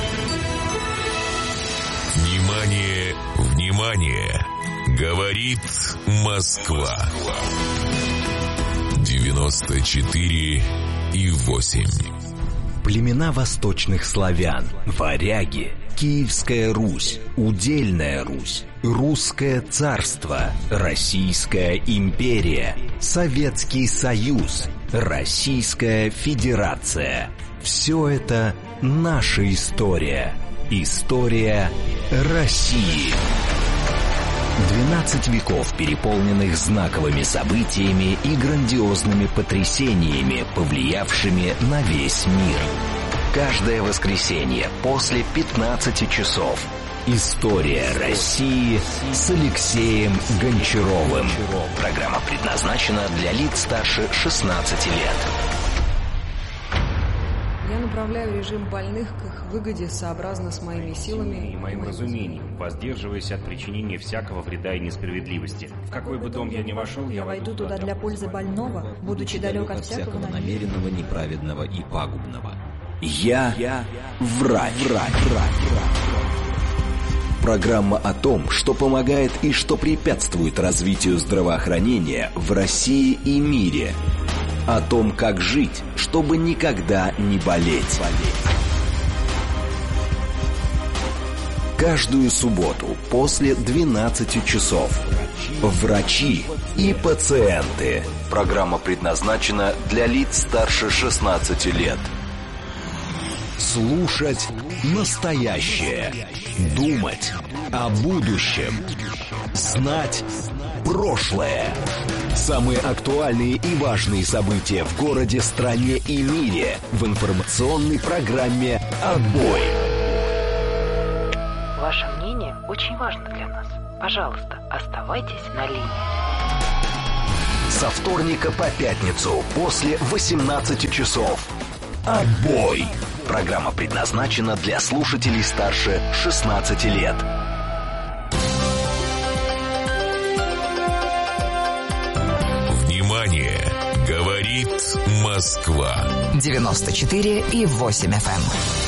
S2: Внимание, внимание! Говорит Москва. 94,8.
S4: Племена восточных славян, варяги, Киевская Русь, Удельная Русь, Русское царство, Российская империя, Советский Союз, Российская Федерация. Все это наша история. История России. 12 веков, переполненных знаковыми событиями и грандиозными потрясениями, повлиявшими на весь мир. Каждое воскресенье после 15 часов. История России с Алексеем Гончаровым. Программа предназначена для лиц старше 16 лет.
S10: Я направляю режим больных к их выгоде сообразно с моими силами
S11: и моим разумением, воздерживаясь от причинения всякого вреда и несправедливости. В какой бы дом я ни вошел, я войду туда для пользы больного, будучи далек от всякого
S4: намеренного, неправедного и пагубного. Я врач. Программа о том, что помогает и что препятствует развитию здравоохранения в России и мире. О том, как жить, чтобы никогда не болеть. Каждую субботу после 12 часов. Врачи и пациенты. Программа предназначена для лиц старше 16 лет. Слушать настоящее. Думать о будущем. Знать прошлое. Самые актуальные и важные события в городе, стране и мире в информационной программе «Отбой».
S12: Ваше мнение очень важно для нас. Пожалуйста, оставайтесь на линии.
S4: Со вторника по пятницу после 18 часов. «Отбой». Программа предназначена для слушателей старше 16 лет.
S2: Внимание! Говорит Москва.
S13: 94,8 FM.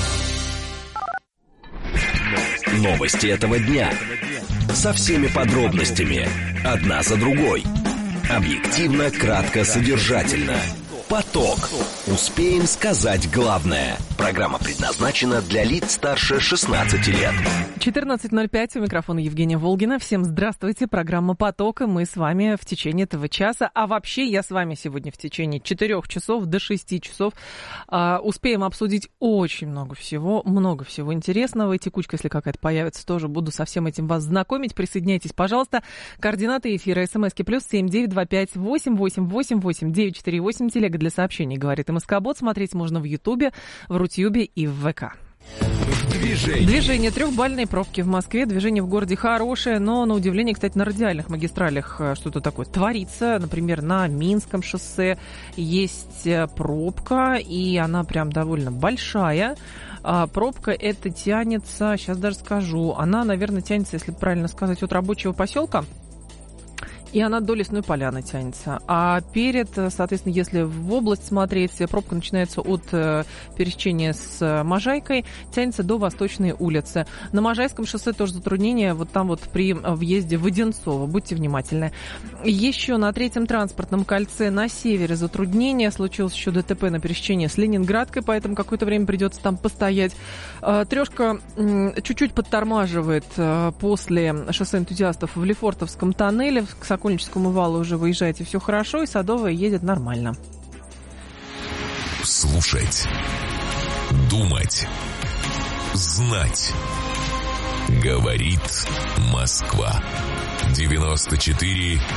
S4: Новости этого дня. Со всеми подробностями. Одна за другой. Объективно, кратко, содержательно. Поток. Успеем сказать главное. Программа предназначена для лиц старше 16 лет.
S14: 14:05, у микрофона Евгения Волгина. Всем здравствуйте. Программа «Поток», и мы с вами в течение этого часа. А вообще я с вами сегодня в течение 4 часов до 6 часов успеем обсудить очень много всего интересного. И текучка, если какая-то появится, тоже буду со всем этим вас знакомить. Присоединяйтесь, пожалуйста. Координаты эфира: смски +7 925 888 8948. Телега для сообщений «Говорит МСК-бот». Смотреть можно в Ютубе, в Рутюбе и в ВК. Движение. 3-бальные пробки в Москве. Движение в городе хорошее, но, на удивление, кстати, на радиальных магистралях что-то такое творится. Например, на Минском шоссе есть пробка, и она прям довольно большая. Пробка эта тянется, сейчас даже скажу, она, наверное, тянется, если правильно сказать, от рабочего поселка. И она до Лесной Поляны тянется. А перед, соответственно, если в область смотреть, пробка начинается от пересечения с Можайкой, тянется до Восточной улицы. На Можайском шоссе тоже затруднение, вот там вот при въезде в Одинцово. Будьте внимательны. Еще на 3-м транспортном кольце на севере затруднение. Случилось еще ДТП на пересечении с Ленинградкой, поэтому какое-то время придется там постоять. Трешка чуть-чуть подтормаживает после шоссе энтузиастов в Лефортовском тоннеле. К Сокольническому валу уже выезжаете, все хорошо, и Садовая едет нормально.
S2: Слушать, думать, знать. Говорит Москва. 94,8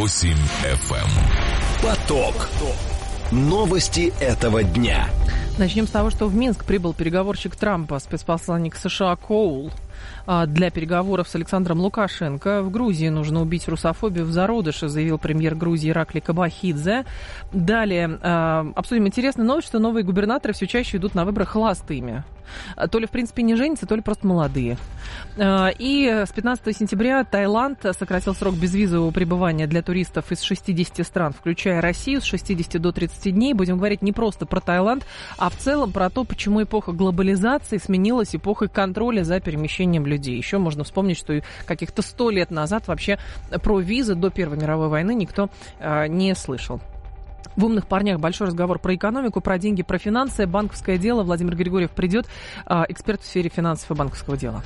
S2: FM.
S4: Поток. Новости этого дня.
S14: Начнем с того, что в Минск прибыл переговорщик Трампа, спецпосланник США Коул, для переговоров с Александром Лукашенко. В Грузии нужно убить русофобию в зародыше, заявил премьер Грузии Ираклий Кабахидзе. Далее обсудим интересную новость, что новые губернаторы все чаще идут на выборы холостыми. То ли, в принципе, не женятся, то ли просто молодые. И с 15 сентября Таиланд сократил срок безвизового пребывания для туристов из 60 стран, включая Россию, с 60 до 30 дней. Будем говорить не просто про Таиланд, а в целом про то, почему эпоха глобализации сменилась эпохой контроля за перемещением людей. Еще можно вспомнить, что каких-то 100 лет назад вообще про визы до Первой мировой войны никто не слышал. В «Умных парнях» большой разговор про экономику, про деньги, про финансы, банковское дело. Владимир Григорьев придет, эксперт в сфере финансов и банковского дела.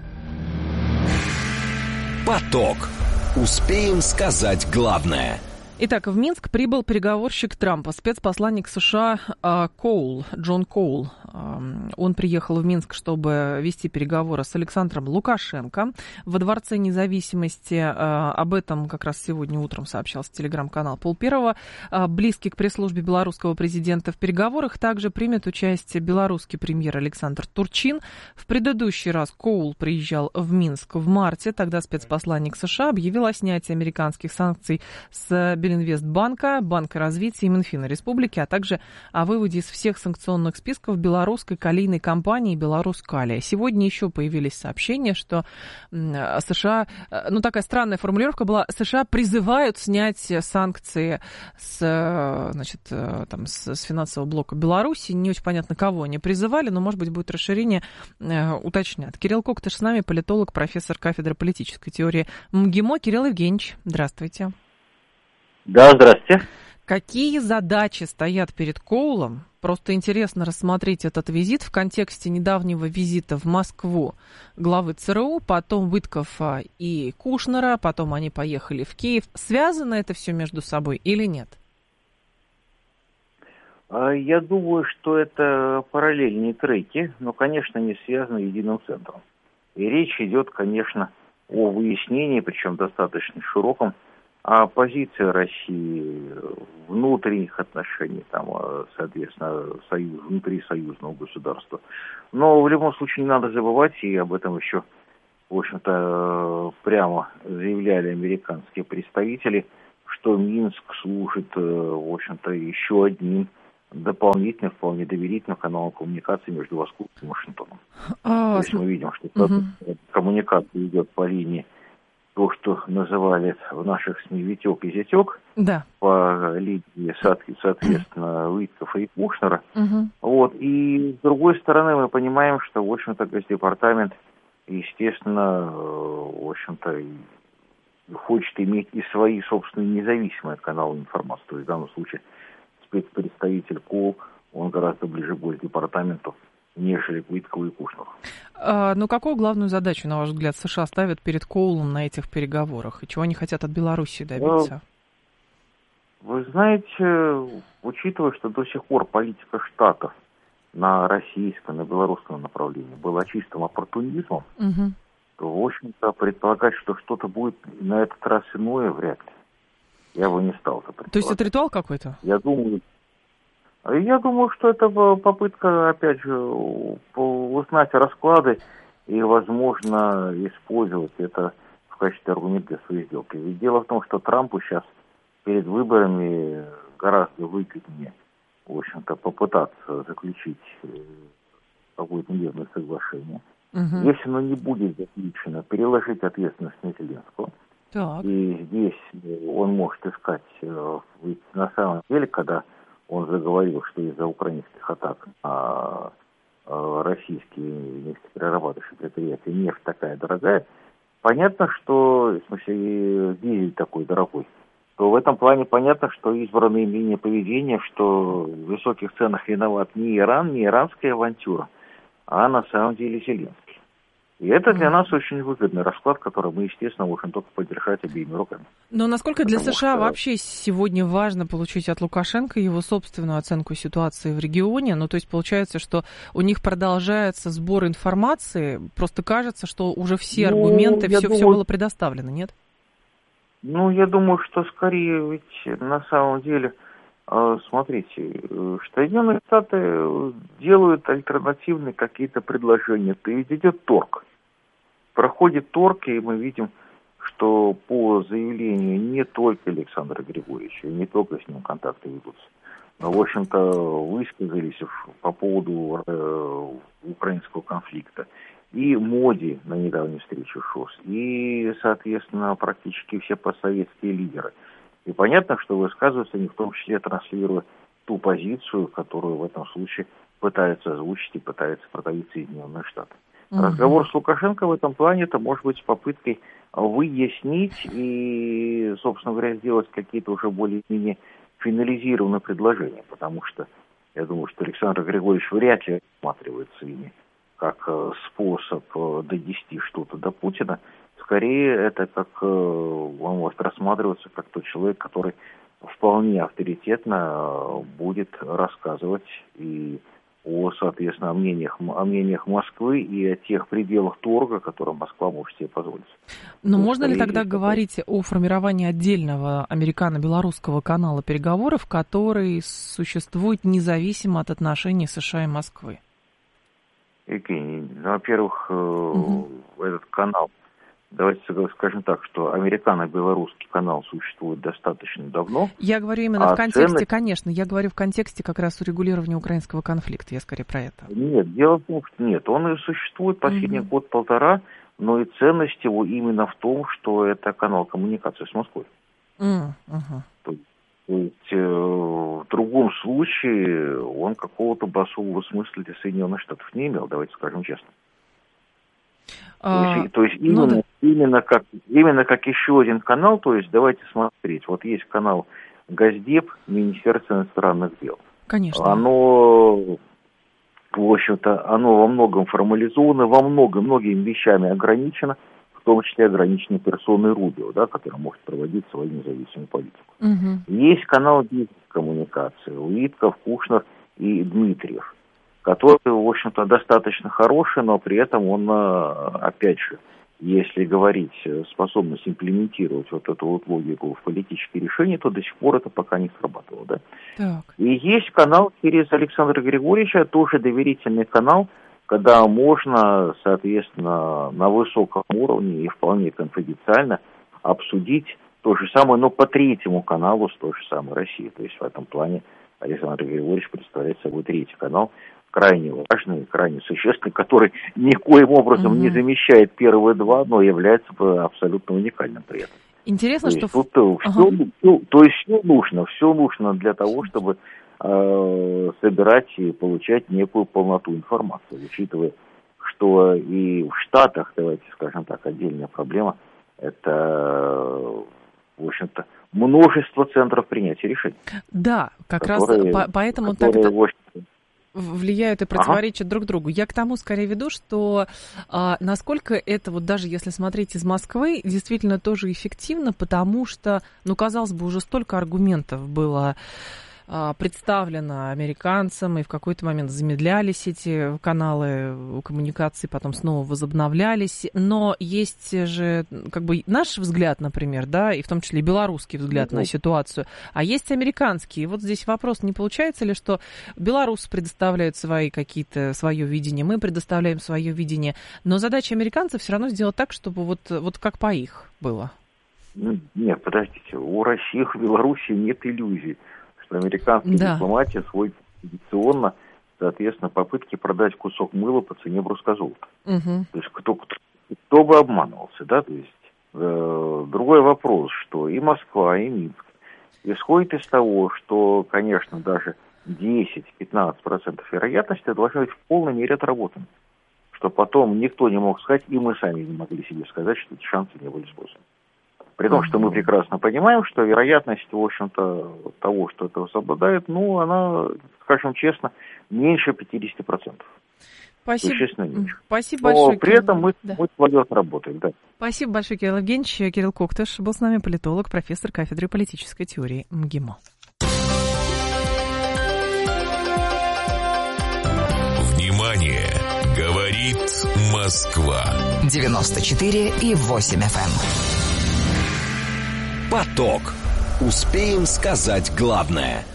S4: Поток. Успеем сказать главное.
S14: Итак, в Минск прибыл переговорщик Трампа, спецпосланник США Коул, Джон Коул. Он приехал в Минск, чтобы вести переговоры с Александром Лукашенко во Дворце независимости. Об этом как раз сегодня утром сообщался телеграм-канал Полперова. Близкий к пресс-службе белорусского президента. В переговорах также примет участие белорусский премьер Александр Турчин. В предыдущий раз Коул приезжал в Минск в марте. Тогда спецпосланник США объявил о снятии американских санкций с Белинвестбанка, Банка развития и Минфина Республики, а также о выводе из всех санкционных списков белорусской калийной компании «Беларускалия». Сегодня еще появились сообщения, что США, такая странная формулировка была, США призывают снять санкции с финансового блока Беларуси. Не очень понятно, кого они призывали, но, может быть, будет расширение, уточнят. Кирилл Коктыш с нами, политолог, профессор кафедры политической теории МГИМО. Кирилл Евгеньевич, здравствуйте.
S15: Да, здравствуйте.
S14: Какие задачи стоят перед Коулом? Просто интересно рассмотреть этот визит в контексте недавнего визита в Москву главы ЦРУ, потом Виткофа и Кушнера, потом они поехали в Киев. Связано это все между собой или нет?
S13: Я думаю, что это параллельные треки, но, конечно, не связаны единым центром. И речь идет, конечно, о выяснении, причем достаточно широком, о позиции России, внутренних отношений, там, соответственно, внутри союзного государства. Но в любом случае не надо забывать, и об этом еще, в общем-то, прямо заявляли американские представители, что Минск служит, в общем-то, еще одним дополнительным, вполне доверительным каналом коммуникации между Москвой и Вашингтоном. То есть мы видим, что коммуникация идет по линии то, что называли в наших СМИ «Витек и зятек»,
S14: да,
S13: по линии, соответственно, Виткофа и Кушнера. Вот. И с другой стороны мы понимаем, что, в общем-то, Госдепартамент, естественно, в общем-то, хочет иметь и свои собственные независимые каналы информации. То есть в данном случае спецпредставитель Коул, он гораздо ближе к Госдепартаменту, нежели к Виткову и Кушнеру.
S14: Ну, какую главную задачу, на ваш взгляд, США ставят перед Коулом на этих переговорах? И чего они хотят от Белоруссии добиться?
S13: Вы знаете, учитывая, что до сих пор политика Штатов на российском, на белорусском направлении была чистым оппортунизмом, то, в общем-то, предполагать, что что-то будет на этот раз иное, вряд ли. Я бы не стал это предполагать.
S14: То есть это ритуал какой-то?
S13: Я думаю, что это попытка, опять же, узнать расклады и, возможно, использовать это в качестве аргумента для своей сделки. Ведь дело в том, что Трампу сейчас перед выборами гораздо выгоднее, в общем-то, попытаться заключить какое-то мирное соглашение. Если оно не будет заключено, переложить ответственность на Зеленского.
S14: Так.
S13: И здесь он может искать, ведь на самом деле, когда он заговорил, что из-за украинских атак на российские нефтеперерабатывающие предприятия нефть такая дорогая, понятно, что, в смысле, дизель такой дорогой, то в этом плане понятно, что избранные линии поведения, что в высоких ценах виноват не Иран, не иранская авантюра, а на самом деле Зеленский. И это для нас очень выгодный расклад, который мы, естественно, можем только поддержать обеими руками.
S14: Но насколько для США вообще сегодня важно получить от Лукашенко его собственную оценку ситуации в регионе? Ну, то есть получается, что у них продолжается сбор информации, просто кажется, что уже все аргументы, все было предоставлено, нет?
S13: Ну, я думаю, что скорее ведь на самом деле, смотрите, Соединенные Штаты делают альтернативные какие-то предложения. То есть идет торг. Проходит торг, и мы видим, что по заявлению не только Александра Григорьевича, не только с ним контакты ведутся, но, в общем-то, высказались по поводу украинского конфликта. И Моди на недавней встрече ШОС, и, соответственно, практически все постсоветские лидеры. И понятно, что высказываются они в том числе транслируя ту позицию, которую в этом случае пытаются озвучить и пытаются продавить Соединенные Штаты. Разговор с Лукашенко в этом плане это может быть с попыткой выяснить и, собственно говоря, сделать какие-то уже более-менее финализированные предложения, потому что я думаю, что Александр Григорьевич вряд ли рассматривается ими как способ донести что-то до Путина. Скорее, это как он может рассматриваться как тот человек, который вполне авторитетно будет рассказывать и соответственно, о мнениях Москвы и о тех пределах торга, которые Москва может себе позволить.
S14: Но можно ли тогда говорить о формировании отдельного американо-белорусского канала переговоров, который существует независимо от отношений США и Москвы?
S13: Евгений, во-первых, этот канал, давайте скажем так, что американо-белорусский канал существует достаточно давно.
S14: Я говорю именно в контексте, конечно, я говорю в контексте как раз урегулирования украинского конфликта, я скорее про это.
S13: Нет, дело в том, что нет, он и существует последний год-полтора, но и ценность его именно в том, что это канал коммуникации с Москвой. То есть в другом случае он какого-то особого смысла для Соединенных Штатов не имел, давайте скажем честно. То есть именно как еще один канал, то есть давайте смотреть, вот есть канал Госдеп, Министерство иностранных дел.
S14: Конечно.
S13: Оно, в общем-то, оно во многом формализовано, многими вещами ограничено, в том числе ограничено персоной Рубио, да, который может проводить свою независимую политику. Есть канал бизнес-коммуникации, Уитков, Кушнер и Дмитриев, который, в общем-то, достаточно хороший, но при этом он, опять же, если говорить способность имплементировать вот эту вот логику в политические решения, то до сих пор это пока не срабатывало, да.
S14: Так.
S13: И есть канал через Александра Григорьевича, тоже доверительный канал, когда можно, соответственно, на высоком уровне и вполне конфиденциально обсудить то же самое, но по третьему каналу с той же самой Россией. То есть в этом плане Александр Григорьевич представляет собой третий канал, крайне важный, крайне существенный, который никоим образом не замещает первые два, но является абсолютно уникальным при этом.
S14: Интересно,
S13: то
S14: что...
S13: Все нужно для того, чтобы собирать и получать некую полноту информации, учитывая, что и в Штатах, давайте скажем так, отдельная проблема, это, в общем-то, множество центров принятия решений.
S14: Да, как раз поэтому так это влияют и противоречат друг другу. Я к тому скорее веду, что насколько это, вот даже если смотреть из Москвы, действительно тоже эффективно, потому что, ну, казалось бы, уже столько аргументов было представлено американцам, и в какой-то момент замедлялись эти каналы коммуникации, потом снова возобновлялись. Но есть же как бы наш взгляд, например, да, и в том числе и белорусский взгляд на ситуацию, а есть американский. И вот здесь вопрос, не получается ли, что белорусы предоставляют свое видение, мы предоставляем свое видение, но задача американцев все равно сделать так, чтобы вот как по их было?
S13: Нет, подождите, у России, в Беларуси нет иллюзий, что американская дипломатия сводит традиционно, соответственно, попытки продать кусок мыла по цене бруска золота. То есть кто бы обманывался, да, то есть другой вопрос, что и Москва, и Минск исходит из того, что, конечно, даже 10-15% вероятности должны быть в полной мере отработаны, что потом никто не мог сказать, и мы сами не могли себе сказать, что эти шансы не были сбросаны. При том, что мы прекрасно понимаем, что вероятность, в общем-то, того, что это совпадает, ну, она, скажем честно, меньше 50%.
S14: Спасибо.
S13: Существенно меньше.
S14: Спасибо большое.
S13: Но при этом мы свое отработаем, да.
S14: Спасибо большое, Кирилл Евгеньевич. Кирилл Коктыш был с нами, политолог, профессор кафедры политической теории МГИМО.
S2: Внимание! Говорит Москва.
S4: 94,8 FM. Поток. Успеем сказать главное.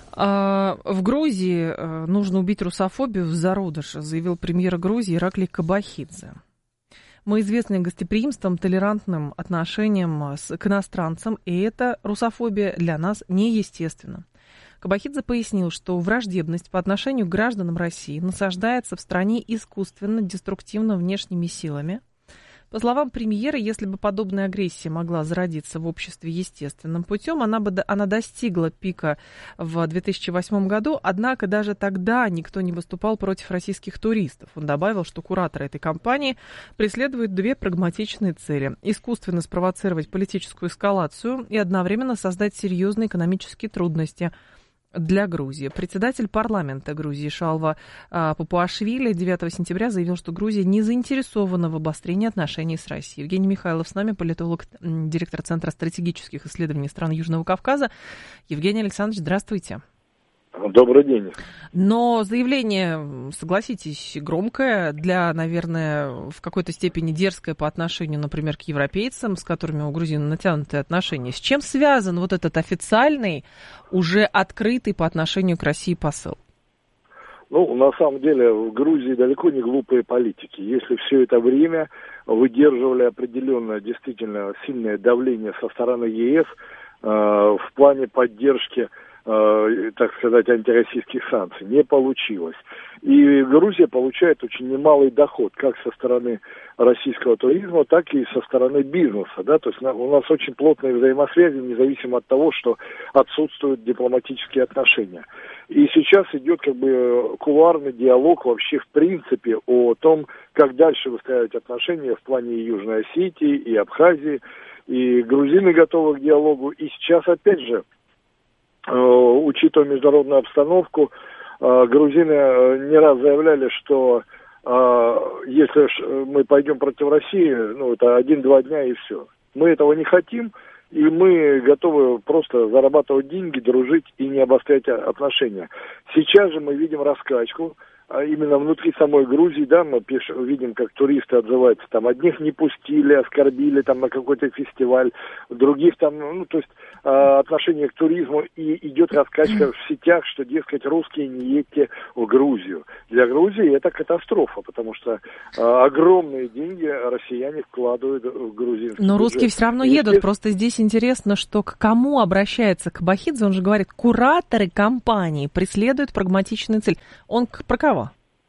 S14: В Грузии нужно убить русофобию в зародыше, заявил премьер Грузии Ираклий Кобахидзе. Мы известны гостеприимством, толерантным отношением к иностранцам, и эта русофобия для нас неестественна. Кобахидзе пояснил, что враждебность по отношению к гражданам России насаждается в стране искусственно, деструктивно внешними силами. По словам премьера, если бы подобная агрессия могла зародиться в обществе естественным путем, она достигла пика в 2008 году, однако даже тогда никто не выступал против российских туристов. Он добавил, что кураторы этой кампании преследуют две прагматичные цели: искусственно спровоцировать политическую эскалацию и одновременно создать серьезные экономические трудности для Грузии. Председатель парламента Грузии Шалва Папуашвили 9 сентября заявил, что Грузия не заинтересована в обострении отношений с Россией. Евгений Михайлов с нами, политолог, директор Центра стратегических исследований стран Южного Кавказа. Евгений Александрович, здравствуйте.
S15: Добрый день.
S14: Но заявление, согласитесь, громкое, наверное, в какой-то степени дерзкое по отношению, например, к европейцам, с которыми у грузин натянутые отношения. С чем связан вот этот официальный, уже открытый по отношению к России посыл?
S15: Ну, на самом деле, в Грузии далеко не глупые политики. Если все это время выдерживали определенное, действительно сильное давление со стороны ЕС в плане поддержки, так сказать, антироссийских санкций, не получилось. И Грузия получает очень немалый доход, как со стороны российского туризма, так и со стороны бизнеса. Да? То есть у нас очень плотные взаимосвязи, независимо от того, что отсутствуют дипломатические отношения. И сейчас идет как бы кулуарный диалог вообще в принципе о том, как дальше выстраивать отношения в плане и Южной Осетии, и Абхазии. И грузины готовы к диалогу. И сейчас, опять же, учитывая международную обстановку, грузины не раз заявляли, что если мы пойдем против России, это 1-2 дня и все. Мы этого не хотим, и мы готовы просто зарабатывать деньги, дружить и не обострять отношения. Сейчас же мы видим раскачку. Именно внутри самой Грузии, да, мы видим, как туристы отзываются, там, одних не пустили, оскорбили, там, на какой-то фестиваль, других там, то есть, отношение к туризму, и идет раскачка в сетях, что, дескать, русские не едьте в Грузию. Для Грузии это катастрофа, потому что огромные деньги россияне вкладывают в грузинский
S14: Но русские все равно едут, просто здесь интересно, что к кому обращается Кабахидзе, он же говорит, кураторы компании преследуют прагматичную цель. Он про кого?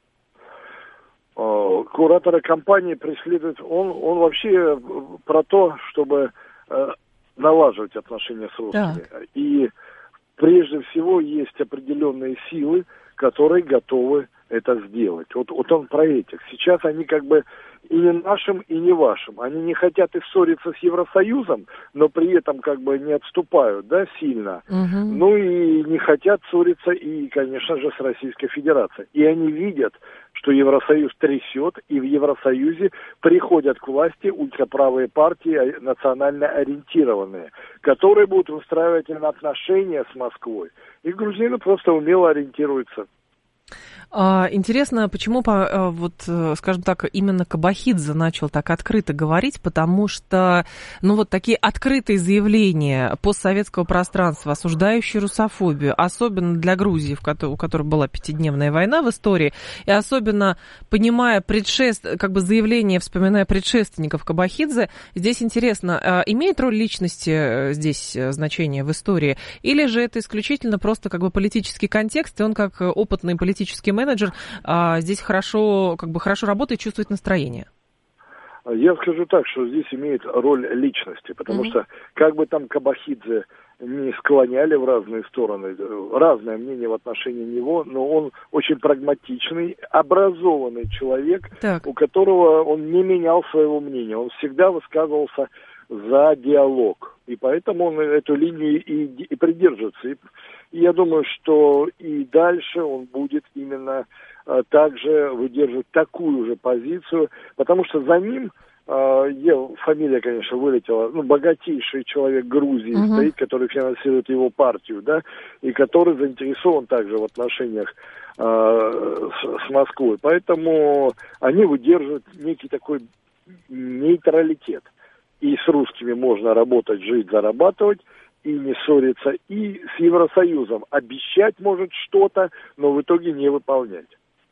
S15: Кураторы компании преследуют, он вообще про то, чтобы налаживать отношения с русскими. Так. И прежде всего есть определенные силы, которые готовы это сделать. Вот он про этих. Сейчас они как бы и не нашим, и не вашим. Они не хотят и ссориться с Евросоюзом, но при этом как бы не отступают, да, сильно. Ну и не хотят ссориться и, конечно же, с Российской Федерацией. И они видят, что Евросоюз трясет, и в Евросоюзе приходят к власти ультраправые партии, национально ориентированные, которые будут выстраивать отношения с Москвой. И грузины просто умело ориентируются.
S14: Интересно, почему, вот, скажем так, именно Кабахидзе начал так открыто говорить, потому что, вот такие открытые заявления постсоветского пространства, осуждающие русофобию, особенно для Грузии, у которой была 5-дневная война в истории, и особенно понимая заявление, вспоминая предшественников Кабахидзе, здесь интересно, имеет роль личности здесь значение в истории, или же это исключительно просто политический контекст, и он как опытный политический менеджер здесь хорошо работает, чувствует настроение?
S15: Я скажу так, что здесь имеет роль личности, потому что как бы там Кабахидзе не склоняли в разные стороны, разное мнение в отношении него, но он очень прагматичный, образованный человек, у которого он не менял своего мнения, он всегда высказывался за диалог, и поэтому он эту линию и придерживается. И я думаю, что и дальше он будет именно также выдерживать такую же позицию, потому что за ним, фамилия, конечно, вылетела, богатейший человек Грузии стоит, который финансирует его партию, да, и который заинтересован также в отношениях с Москвой. Поэтому они выдерживают некий такой нейтралитет. И с русскими можно работать, жить, зарабатывать, и не ссориться, и с Евросоюзом обещать может что-то, но в итоге не выполнять.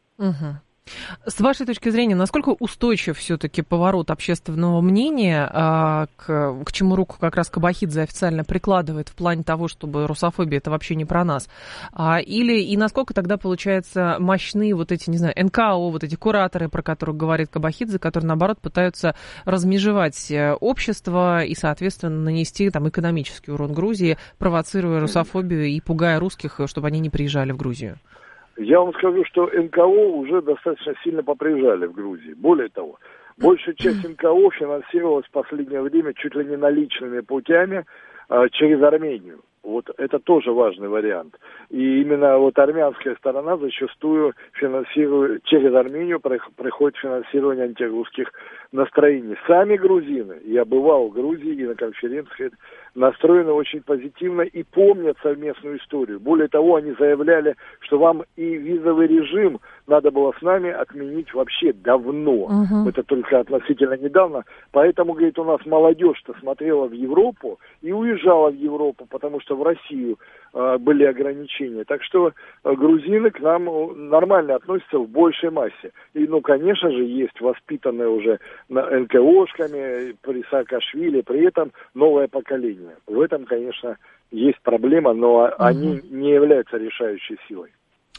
S14: С вашей точки зрения, насколько устойчив все-таки поворот общественного мнения, к чему руку как раз Кабахидзе официально прикладывает в плане того, чтобы русофобия это вообще не про нас, и насколько тогда, получается, мощны эти, НКО, эти кураторы, про которых говорит Кабахидзе, которые, наоборот, пытаются размежевать общество и, соответственно, нанести экономический урон Грузии, провоцируя русофобию и пугая русских, чтобы они не приезжали в Грузию?
S15: Я вам скажу, что НКО уже достаточно сильно поприезжали в Грузии. Более того, большая часть НКО финансировалась в последнее время чуть ли не наличными путями через Армению. Это тоже важный вариант. И именно армянская сторона зачастую финансирует, через Армению приходит финансирование антирусских настроений. Сами грузины, я бывал в Грузии и на конференциях, настроены очень позитивно и помнят совместную историю. Более того, они заявляли, что вам и визовый режим надо было с нами отменить вообще давно. Это только относительно недавно. Поэтому, говорит, у нас молодежь-то смотрела в Европу и уезжала в Европу, потому что в Россию были ограничения. Так что грузины к нам нормально относятся в большей массе. И, конечно же, есть воспитанные уже НКОшками, при Саакашвили, при этом новое поколение. В этом, конечно, есть проблема, но они не являются решающей силой.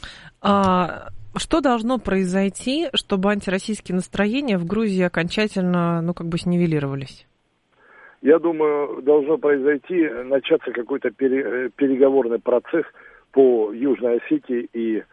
S14: Что должно произойти, чтобы антироссийские настроения в Грузии окончательно, снивелировались?
S15: Я думаю, должно произойти, начаться какой-то переговорный процесс по Южной Осетии и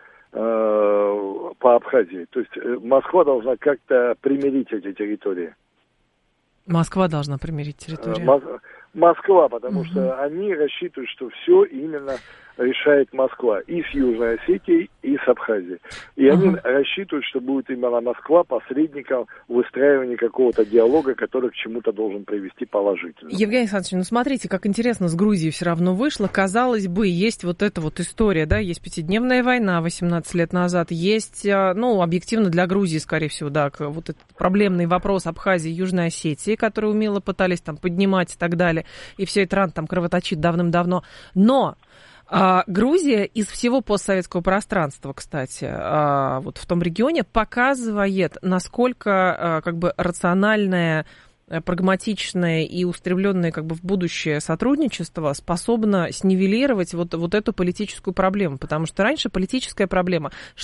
S15: по Абхазии. То есть Москва должна как-то примирить эти территории.
S14: Москва должна примирить территорию.
S15: Москва, потому что они рассчитывают, что все именно решает Москва и с Южной Осетией, и с Абхазией. И они рассчитывают, что будет именно Москва посредником в выстраивании какого-то диалога, который к чему-то должен привести положительно.
S14: Евгений Александрович, ну смотрите, как интересно с Грузией все равно вышло. Казалось бы, есть вот эта вот история, да, есть пятидневная война 18 лет назад, есть, ну, объективно для Грузии, скорее всего, да, вот этот проблемный вопрос Абхазии и Южной Осетии, которые умело пытались там поднимать и так далее, и все это рано там кровоточит давным-давно. Но Грузия из всего постсоветского пространства, кстати, вот в том регионе показывает, насколько как бы рациональное, прагматичное и устремленное как бы в будущее сотрудничество способно снивелировать вот эту политическую проблему. Потому что раньше политическая проблема